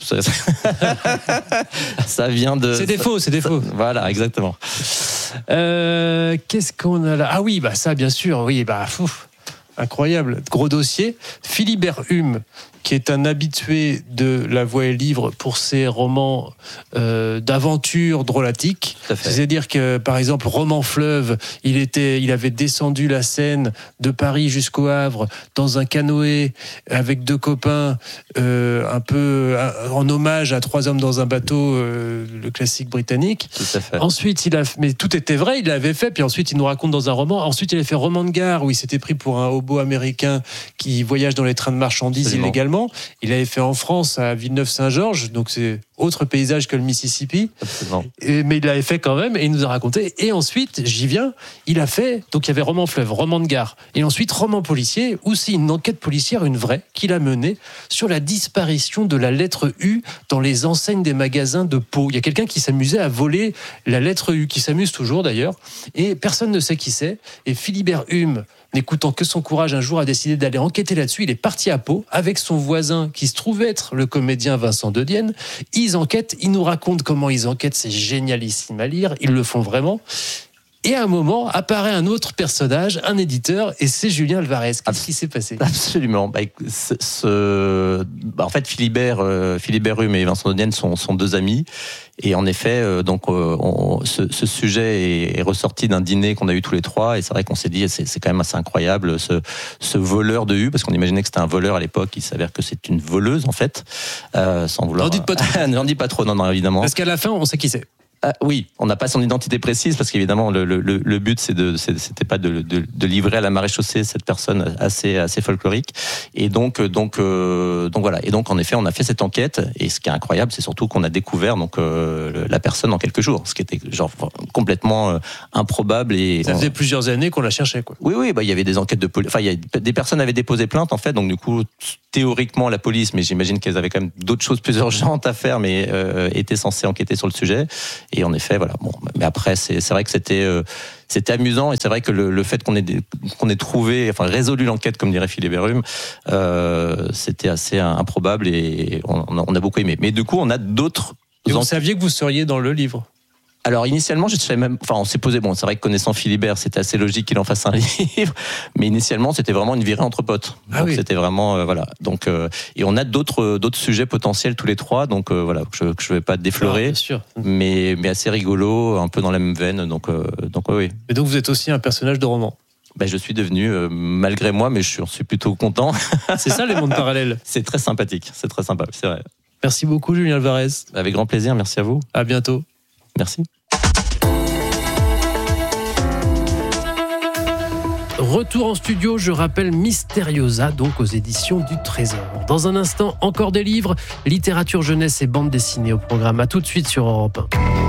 S5: ça vient de.
S1: C'est des faux, c'est des faux.
S5: Voilà, exactement.
S1: Euh, qu'est-ce qu'on a là? Ah oui, bah ça, bien sûr. Oui, bah fouf, incroyable, gros dossier. Philibert Hume, qui est un habitué de La Voix et Livre pour ses romans euh, d'aventure drôlatique. C'est-à-dire que, par exemple, Roman Fleuve, il était, il avait descendu la Seine de Paris jusqu'au Havre dans un canoë avec deux copains, euh, un peu en hommage à Trois hommes dans un bateau, euh, le classique britannique.
S5: Tout à fait.
S1: Ensuite, il a, mais tout était vrai, il l'avait fait. Puis ensuite, il nous raconte dans un roman. Ensuite, il a fait Roman de gare où il s'était pris pour un hobo américain qui voyage dans les trains de marchandises Absolument. illégalement. Il avait fait en France à Villeneuve-Saint-Georges, donc c'est autre paysage que le Mississippi. Et, mais il l'avait fait quand même et il nous a raconté. Et ensuite, j'y viens, il a fait, donc il y avait Roman Fleuve, Roman de gare, et ensuite Roman policier, où c'est une enquête policière, une vraie, qu'il a menée sur la disparition de la lettre U dans les enseignes des magasins de Pau. Il y a quelqu'un qui s'amusait à voler la lettre U, qui s'amuse toujours d'ailleurs, et personne ne sait qui c'est. Et Philibert Hume, n'écoutant que son courage, un jour a décidé d'aller enquêter là-dessus. Il est parti à Pau avec son voisin qui se trouve être le comédien Vincent de Dienne. Ils enquêtent, ils nous racontent comment ils enquêtent, c'est génialissime à lire, ils le font vraiment. Et à un moment, apparaît un autre personnage, un éditeur, et c'est Julien Alvarez. Qu'est-ce qui s'est passé ?
S5: Absolument. Bah, ce, ce, bah, en fait, Philibert, euh, Philibert Hume et Vincent Donienne sont, sont deux amis. Et en effet, euh, donc, euh, on, ce, ce sujet est, est ressorti d'un dîner qu'on a eu tous les trois. Et c'est vrai qu'on s'est dit, c'est, c'est quand même assez incroyable, ce, ce voleur de U, parce qu'on imaginait que c'était un voleur à l'époque. Il s'avère que c'est une voleuse, en fait. Euh, sans vouloir.
S1: N'en dites pas trop.
S5: N'en dites pas trop, non, non, évidemment.
S1: Parce qu'à la fin, on sait qui c'est.
S5: Ah, oui, on n'a pas son identité précise parce qu'évidemment le, le, le but c'est de, c'était pas de, de, de livrer à la maréchaussée cette personne assez, assez folklorique. Et donc, donc, euh, donc voilà. Et donc en effet, on a fait cette enquête. Et ce qui est incroyable, c'est surtout qu'on a découvert donc euh, la personne en quelques jours, ce qui était genre complètement euh, improbable. Et
S1: ça faisait
S5: on...
S1: plusieurs années qu'on la cherchait, quoi.
S5: Oui, oui, bah il y avait des enquêtes de police. Enfin, il y a des personnes avaient déposé plainte en fait. Donc du coup, théoriquement la police, mais j'imagine qu'elles avaient quand même d'autres choses plus urgentes à faire, mais euh, étaient censées enquêter sur le sujet. Et en effet, voilà. Bon, mais après, c'est, c'est vrai que c'était, euh, c'était amusant, et c'est vrai que le, le fait qu'on ait, qu'on ait trouvé, enfin résolu l'enquête, comme dirait Philibert Hume, euh, c'était assez improbable et on, on a beaucoup aimé. Mais du coup, on a d'autres.
S1: Et vous saviez que vous seriez dans le livre ?
S5: Alors initialement, je savais même, enfin, on s'est posé. Bon, c'est vrai que connaissant Philibert, c'était assez logique qu'il en fasse un livre, mais initialement, c'était vraiment une virée entre potes.
S1: Ah
S5: donc
S1: oui.
S5: C'était vraiment, euh, voilà. Donc, euh, et on a d'autres, d'autres sujets potentiels tous les trois. Donc euh, voilà, que je, que je vais pas déflorer,
S1: ah, bien sûr.
S5: mais, mais assez rigolo, un peu dans la même veine. Donc, euh, donc oui.
S1: Et donc vous êtes aussi un personnage de roman.
S5: Ben, je suis devenu, euh, malgré moi, mais je suis, je suis plutôt content.
S1: C'est ça les mondes parallèles.
S5: C'est très sympathique, c'est très sympa, c'est vrai.
S1: Merci beaucoup Julien Alvarez.
S5: Avec grand plaisir, merci à vous.
S1: À bientôt.
S5: Merci.
S1: Retour en studio, je rappelle Mysteriosa, donc aux éditions du Trésor. Dans un instant, encore des livres, littérature jeunesse et bande dessinée au programme. À tout de suite sur Europe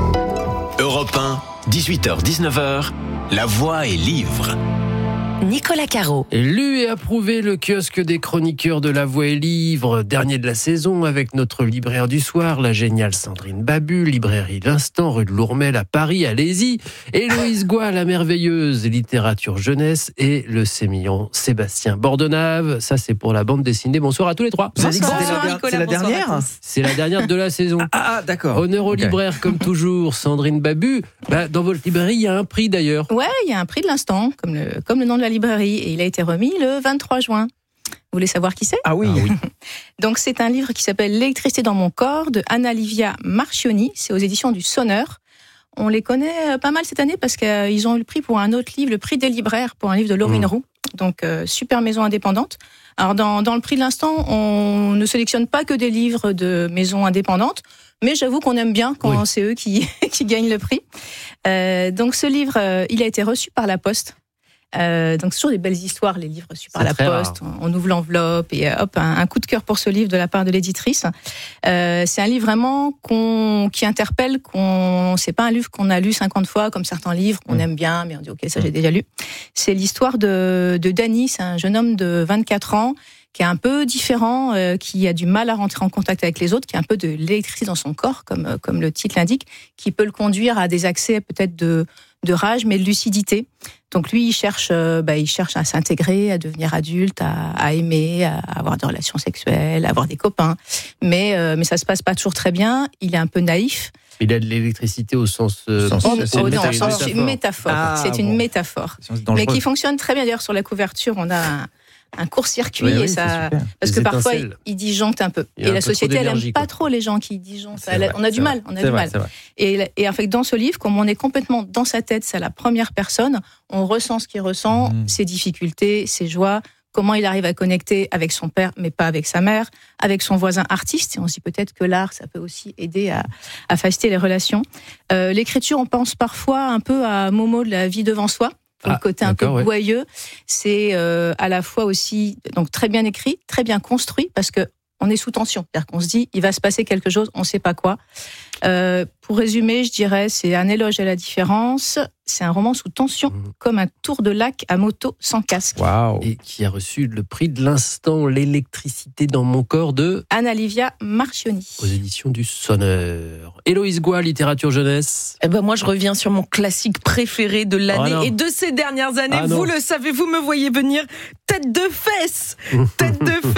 S1: un.
S3: Europe un, dix-huit heures dix-neuf heures, La Voix et Livre.
S4: Nicolas Caro.
S1: Lu et approuvé, le kiosque des chroniqueurs de La Voix et Livre, dernier de la saison avec notre libraire du soir, la géniale Sandrine Babu, librairie L'Instant, rue de Lourmel à Paris, allez-y. Héloïse Goua, la merveilleuse littérature jeunesse, et le sémillant Sébastien Bordenave. Ça, c'est pour la bande dessinée. Bonsoir à tous les trois.
S6: Vous avez dit que c'était
S2: Bonsoir,
S6: la,
S2: Nicolas,
S6: c'est la
S2: bonsoir à
S6: dernière
S2: tous.
S1: C'est la dernière de la saison.
S6: Ah, ah, d'accord.
S1: Honneur au
S6: Ok.
S1: libraire, comme toujours, Sandrine Babu. Bah, dans votre librairie, il y a un prix d'ailleurs.
S7: Ouais, il y a un prix de l'instant, comme le, comme le nom de la librairie, et il a été remis le vingt-trois juin. Vous voulez savoir qui c'est ?
S6: Ah oui.
S7: Donc c'est un livre qui s'appelle L'électricité dans mon corps de Anna Livia Marchioni. C'est aux éditions du Sonneur. On les connaît pas mal cette année parce qu'ils ont eu le prix pour un autre livre, le prix des libraires, pour un livre de Laurine
S1: Mmh.
S7: Roux. Donc euh, super maison indépendante. Alors dans, dans le prix de l'instant, on ne sélectionne pas que des livres de maisons indépendantes, mais j'avoue qu'on aime bien quand
S1: Oui.
S7: c'est eux qui, qui gagnent le prix. Euh, donc ce livre, euh, il a été reçu par la Poste. Euh, donc c'est toujours des belles histoires, les livres reçus par
S1: C'est
S7: la
S1: très
S7: Poste. On, on ouvre l'enveloppe et hop, un, un coup de cœur pour ce livre de la part de l'éditrice. Euh, c'est un livre vraiment qu'on, qui interpelle. Qu'on, c'est pas un livre qu'on a lu cinquante fois comme certains livres qu'on
S1: Mmh.
S7: aime bien, mais on dit ok, ça j'ai déjà lu. C'est l'histoire de, de Danny, c'est un jeune homme de vingt-quatre ans qui est un peu différent, euh, qui a du mal à rentrer en contact avec les autres, qui a un peu de l'électricité dans son corps, comme, euh, comme le titre l'indique, qui peut le conduire à des accès peut-être de, de rage, mais de lucidité. Donc lui, il cherche, euh, bah, il cherche à s'intégrer, à devenir adulte, à, à aimer, à avoir des relations sexuelles, à avoir des copains. Mais, euh, mais ça se passe pas toujours très bien. Il est un peu naïf.
S1: Il a de l'électricité au sens... Euh,
S6: Sens-
S7: Oh,
S6: c'est
S7: oh,
S6: une
S7: non,
S6: métaphore.
S7: c'est une métaphore.
S6: Ah,
S7: c'est une
S6: bon.
S7: métaphore.
S6: C'est
S7: Mais
S6: dangereux.
S7: qui fonctionne très bien. D'ailleurs, sur la couverture, on a un, un court-circuit
S6: Oui, oui,
S7: et
S6: c'est
S7: ça...
S6: super.
S7: Parce
S1: Des
S7: que parfois, il,
S1: étincelles.
S7: il disjoncte un peu.
S1: Il y a
S7: Et
S1: un
S7: la
S1: peu trop
S7: société, elle
S1: d'énergie,
S7: aime pas
S1: quoi.
S7: trop les gens qui disjonctent.
S1: C'est
S7: Elle-
S1: vrai,
S7: on a du
S1: c'est
S7: mal,
S1: vrai.
S7: on a
S6: C'est
S7: du
S6: vrai,
S7: mal.
S6: c'est vrai.
S7: Et, et en fait, dans ce livre, comme on est complètement dans sa tête, c'est à la première personne, on ressent ce qu'il ressent,
S6: Mmh.
S7: ses difficultés, ses joies, comment il arrive à connecter avec son père, mais pas avec sa mère, avec son voisin artiste. Et on se dit peut-être que l'art, ça peut aussi aider à, à faciliter les relations. Euh, l'écriture, on pense parfois un peu à Momo de La vie devant soi.
S1: Ah,
S7: Le côté un peu
S1: d'accord, ouais.
S7: gouailleux, c'est euh, à la fois aussi donc très bien écrit, très bien construit, parce que on est sous tension, c'est-à-dire qu'on se dit il va se passer quelque chose, on ne sait pas quoi. Euh, pour résumer, je dirais c'est un éloge à la différence, c'est un roman sous tension,
S1: Mmh.
S7: comme un tour de lac à moto sans casque.
S6: Waouh.
S1: Et qui a reçu le prix de l'instant, l'électricité dans mon corps de...
S7: Anna Livia Marchioni.
S1: aux éditions du Sonneur. Héloïse Goua, littérature jeunesse.
S8: Eh ben moi, je reviens sur mon classique préféré de l'année
S1: Ah non.
S8: et de ces dernières années.
S1: Ah non.
S8: vous le savez, vous me voyez venir. Tête de fesse, tête de fesse, drôle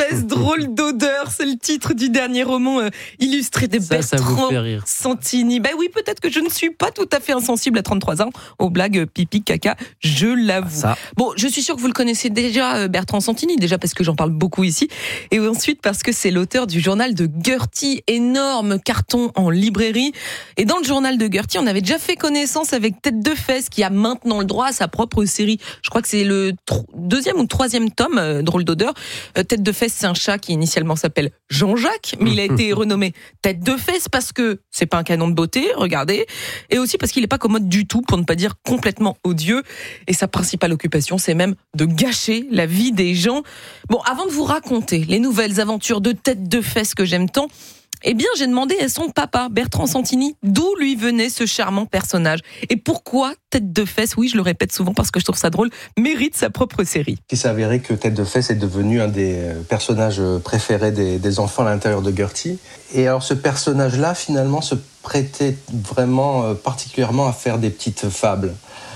S8: Drôle d'odeur, c'est le titre du dernier roman euh, illustré de
S1: Ça, ça vous
S8: Bertrand
S1: fait rire.
S8: Santini. Ben oui, peut-être que je ne suis pas tout à fait insensible à trente-trois ans aux blagues pipi, caca, je l'avoue.
S6: Ça.
S8: Bon, je suis sûre que vous le connaissez déjà, euh, Bertrand Santini, déjà parce que j'en parle beaucoup ici, et ensuite parce que c'est l'auteur du journal de Gertie, énorme carton en librairie. Et dans le journal de Gertie, on avait déjà fait connaissance avec Tête de Fesse, qui a maintenant le droit à sa propre série. Je crois que c'est le tro- deuxième ou troisième tome, euh, Drôle d'odeur. Euh, Tête de Fesse, c'est un chat qui initialement s'appelle Jean-Jacques, mais il a été renommé Tête de Fesse parce que c'est pas un canon de beauté, regardez, et aussi parce qu'il est pas commode du tout, pour ne pas dire complètement odieux. Et sa principale occupation, c'est même de gâcher la vie des gens. Bon, avant de vous raconter les nouvelles aventures de Tête de Fesse que j'aime tant, eh bien, j'ai demandé à son papa, Bertrand Santini, d'où lui venait ce charmant personnage. Et pourquoi Tête de Fesse, oui, je le répète souvent parce que je trouve ça drôle, mérite sa propre série.
S9: Il s'est avéré que Tête de Fesse est devenu un des personnages préférés des, des enfants à l'intérieur de Gertie. Et alors ce personnage-là, finalement, se prêtait vraiment particulièrement à faire des petites fables,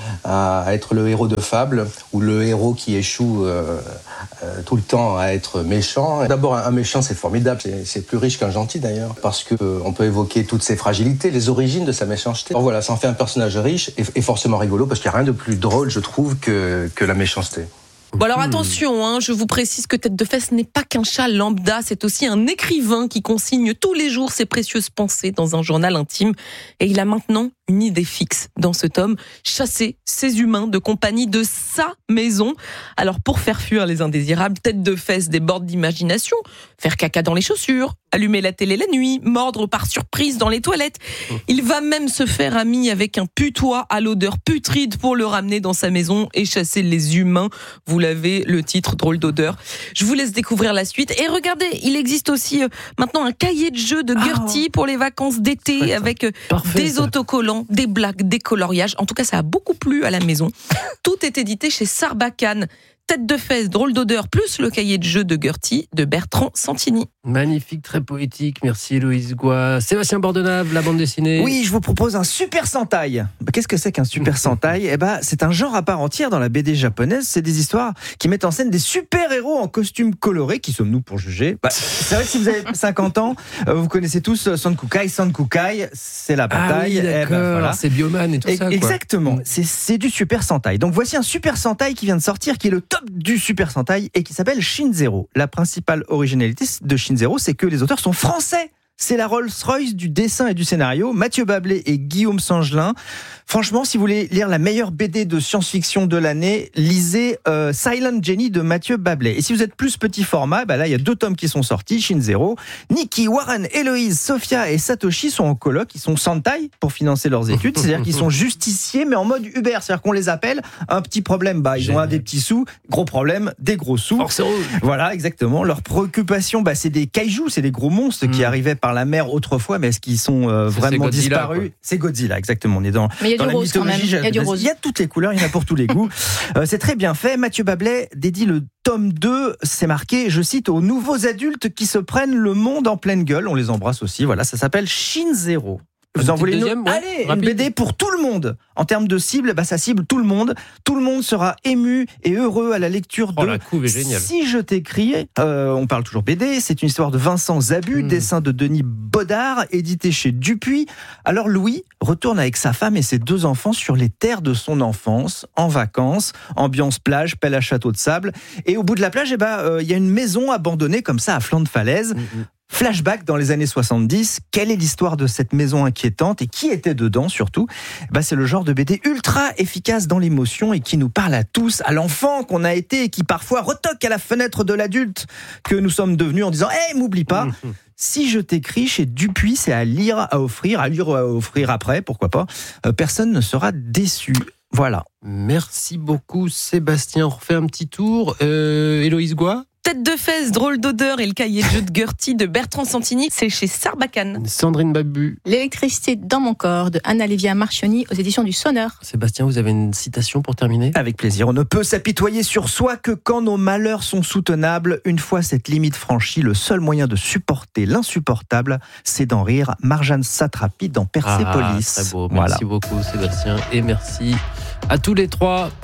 S9: à être le héros de fable, ou le héros qui échoue euh, euh, tout le temps à être méchant. D'abord, un méchant, c'est formidable, c'est, c'est plus riche qu'un gentil d'ailleurs, parce qu'on euh, peut évoquer toutes ses fragilités, les origines de sa méchanceté. Alors voilà, ça en fait un personnage riche et, et forcément rigolo, parce qu'il n'y a rien de plus drôle, je trouve, que, que la méchanceté.
S8: Bon alors attention, hein, je vous précise que Tête de Fesse n'est pas qu'un chat lambda, c'est aussi un écrivain qui consigne tous les jours ses précieuses pensées dans un journal intime. Et il a maintenant une idée fixe dans ce tome, chasser ces humains de compagnie de sa maison. Alors pour faire fuir les indésirables, Tête de Fesse déborde d'imagination, faire caca dans les chaussures, allumer la télé la nuit, mordre par surprise dans les toilettes. Il va même se faire ami avec un putois à l'odeur putride pour le ramener dans sa maison et chasser les humains. Vous l'avez, le titre Drôle d'odeur. Je vous laisse découvrir la suite. Et regardez, il existe aussi euh, maintenant un cahier de jeu de Gertie pour les vacances d'été avec euh,
S1: Parfait,
S8: des
S1: ça.
S8: autocollants, des blagues, des coloriages. En tout cas, ça a beaucoup plu à la maison. Tout est édité chez Sarbacane. Tête de Fesse, Drôle d'odeur, plus le cahier de jeu de Gertie de Bertrand Santini.
S1: Magnifique, très poétique. Merci Héloïse Goua. Sébastien Bordenave, la bande dessinée.
S6: Oui, je vous propose un Super Sentai. Bah, qu'est-ce que c'est qu'un Super Sentai ? Eh ben, c'est un genre à part entière dans la B D japonaise. C'est des histoires qui mettent en scène des super-héros en costumes colorés. Qui sommes-nous pour juger ? Bah, c'est vrai que si vous avez cinquante ans, euh, vous connaissez tous Sankukai. Sankukai, c'est la
S1: Ah
S6: bataille.
S1: oui,
S6: Eh
S1: d'accord.
S6: ben, voilà.
S1: C'est Bioman et tout
S6: Et-
S1: ça. Quoi.
S6: Exactement, c'est, c'est du Super Sentai. Donc voici un Super Sentai qui vient de sortir, qui est le top du Super Sentai et qui s'appelle Shin Zero. La principale originalité de Shin Zero, c'est que les auteurs sont français. C'est la Rolls-Royce du dessin et du scénario, Mathieu Bablé et Guillaume Sangelin. Franchement, si vous voulez lire la meilleure B D de science-fiction de l'année, lisez euh, Silent Jenny de Mathieu Bablé. Et si vous êtes plus petit format, bah là, il y a deux tomes qui sont sortis, Shin Zero. Nikki, Warren, Héloïse, Sophia et Satoshi sont en coloc, ils sont Sentai pour financer leurs études, c'est-à-dire qu'ils sont justiciers, mais en mode Uber, c'est-à-dire qu'on les appelle, un petit problème, bah, ils
S1: Génial.
S6: ont un des petits sous, gros problème, des gros sous.
S1: Force rouge.
S6: Voilà, exactement. Leur préoccupation, bah, c'est des kaijus, c'est des gros monstres qui
S1: Mm.
S6: arrivaient par la mer autrefois, mais est-ce qu'ils sont euh,
S1: C'est-
S6: vraiment
S1: c'est Godzilla,
S6: disparus ?
S1: quoi.
S6: C'est Godzilla, exactement. On est dans,
S7: Mais il y a
S6: dans
S7: du
S6: la
S7: rose quand même.
S6: mythologie
S7: Il y a du
S6: japonaise.
S7: rose.
S6: Il y a toutes les couleurs, il y en a pour tous les goûts. Euh, c'est très bien fait. Mathieu Bablet dédie le tome deux, c'est marqué, je cite, aux nouveaux adultes qui se prennent le monde en pleine gueule. On les embrasse aussi. Voilà, ça s'appelle Shin Zero. Vous
S1: Un
S6: en
S1: petit
S6: voulez une
S1: deuxième,
S6: autre ?
S1: ouais,
S6: Allez, une
S1: rapide.
S6: B D pour tout le monde. En termes de cible, bah, ça cible tout le monde. Tout le monde sera ému et heureux à la lecture
S1: Oh,
S6: de
S1: la couve est géniale.
S6: Si je t'écris, euh, on parle toujours B D, c'est une histoire de Vincent Zabu,
S1: Mmh.
S6: dessin de Denis Baudard, édité chez Dupuis. Alors Louis retourne avec sa femme et ses deux enfants sur les terres de son enfance, en vacances, ambiance plage, pelle à château de sable. Et au bout de la plage, eh ben, euh, il y a une maison abandonnée comme ça à flanc de falaise.
S1: Mm, mm.
S6: Flashback dans les années soixante-dix, quelle est l'histoire de cette maison inquiétante et qui était dedans surtout ? Bah, c'est le genre de B D ultra efficace dans l'émotion et qui nous parle à tous, à l'enfant qu'on a été et qui parfois retoque à la fenêtre de l'adulte que nous sommes devenus en disant « Hé, m'oublie pas !» Si je t'écris chez Dupuis, c'est à lire, à offrir, à lire ou à offrir après, pourquoi pas. Euh, personne ne sera déçu. Voilà.
S1: Merci beaucoup Sébastien. On refait un petit tour. Euh, Héloïse Goua.
S8: Tête de Fesse, Drôle d'odeur et le cahier de jeu de Gertie de Bertrand Santini, c'est chez Sarbacane.
S1: Sandrine Babu.
S7: L'électricité dans mon corps de Anna-Lévia Marchioni aux éditions du Sonneur.
S1: Sébastien, vous avez une citation pour terminer ?
S6: Avec plaisir. On ne peut s'apitoyer sur soi que quand nos malheurs sont soutenables. Une fois cette limite franchie, le seul moyen de supporter l'insupportable, c'est d'en rire. Marjane Satrapi dans Persépolis.
S1: Ah, très beau.
S6: Voilà.
S1: Merci beaucoup Sébastien et merci à tous les trois.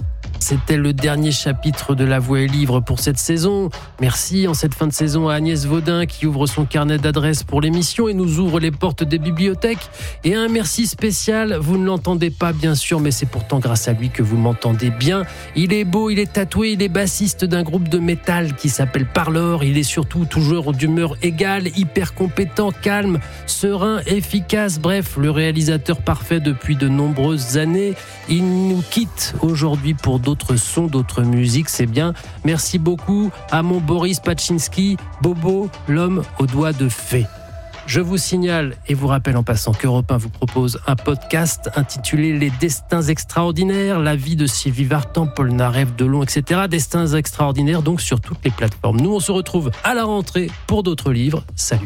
S1: C'était le dernier chapitre de La Voix est livre pour cette saison. Merci en cette fin de saison à Agnès Vaudin qui ouvre son carnet d'adresses pour l'émission et nous ouvre les portes des bibliothèques. Et un merci spécial, vous ne l'entendez pas bien sûr, mais c'est pourtant grâce à lui que vous m'entendez bien. Il est beau, il est tatoué, il est bassiste d'un groupe de métal qui s'appelle Parlor. Il est surtout toujours d'humeur égale, hyper compétent, calme, serein, efficace. Bref, le réalisateur parfait depuis de nombreuses années. Il nous quitte aujourd'hui pour d'autres sons, d'autres musiques, c'est bien. Merci beaucoup à mon Boris Paczynski, Bobo, l'homme aux doigts de fée. Je vous signale et vous rappelle en passant qu'Europe un vous propose un podcast intitulé Les Destins Extraordinaires, la vie de Sylvie Vartan, Paul Narev, Delon, et cetera. Destins Extraordinaires, donc sur toutes les plateformes. Nous, on se retrouve à la rentrée pour d'autres livres. Salut.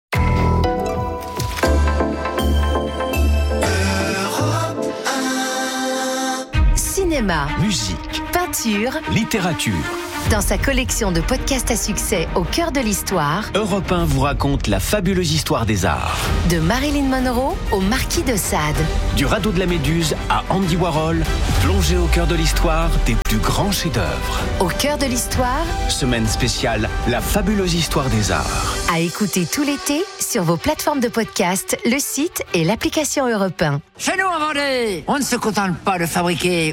S4: Cinéma,
S3: Musique,
S4: peinture,
S3: littérature.
S4: dans sa collection de podcasts à succès au cœur de l'histoire,
S3: Europe un vous raconte la fabuleuse histoire des arts.
S4: de Marilyn Monroe au Marquis de Sade.
S3: Du radeau de la Méduse à Andy Warhol, plongé au cœur de l'histoire des plus grands chefs-d'œuvre.
S4: Au cœur de l'histoire,
S3: Semaine spéciale, la fabuleuse histoire des arts.
S4: à écouter tout l'été sur vos plateformes de podcast, le site et l'application Europe un.
S10: Chez nous en Vendée, on ne se contente pas de fabriquer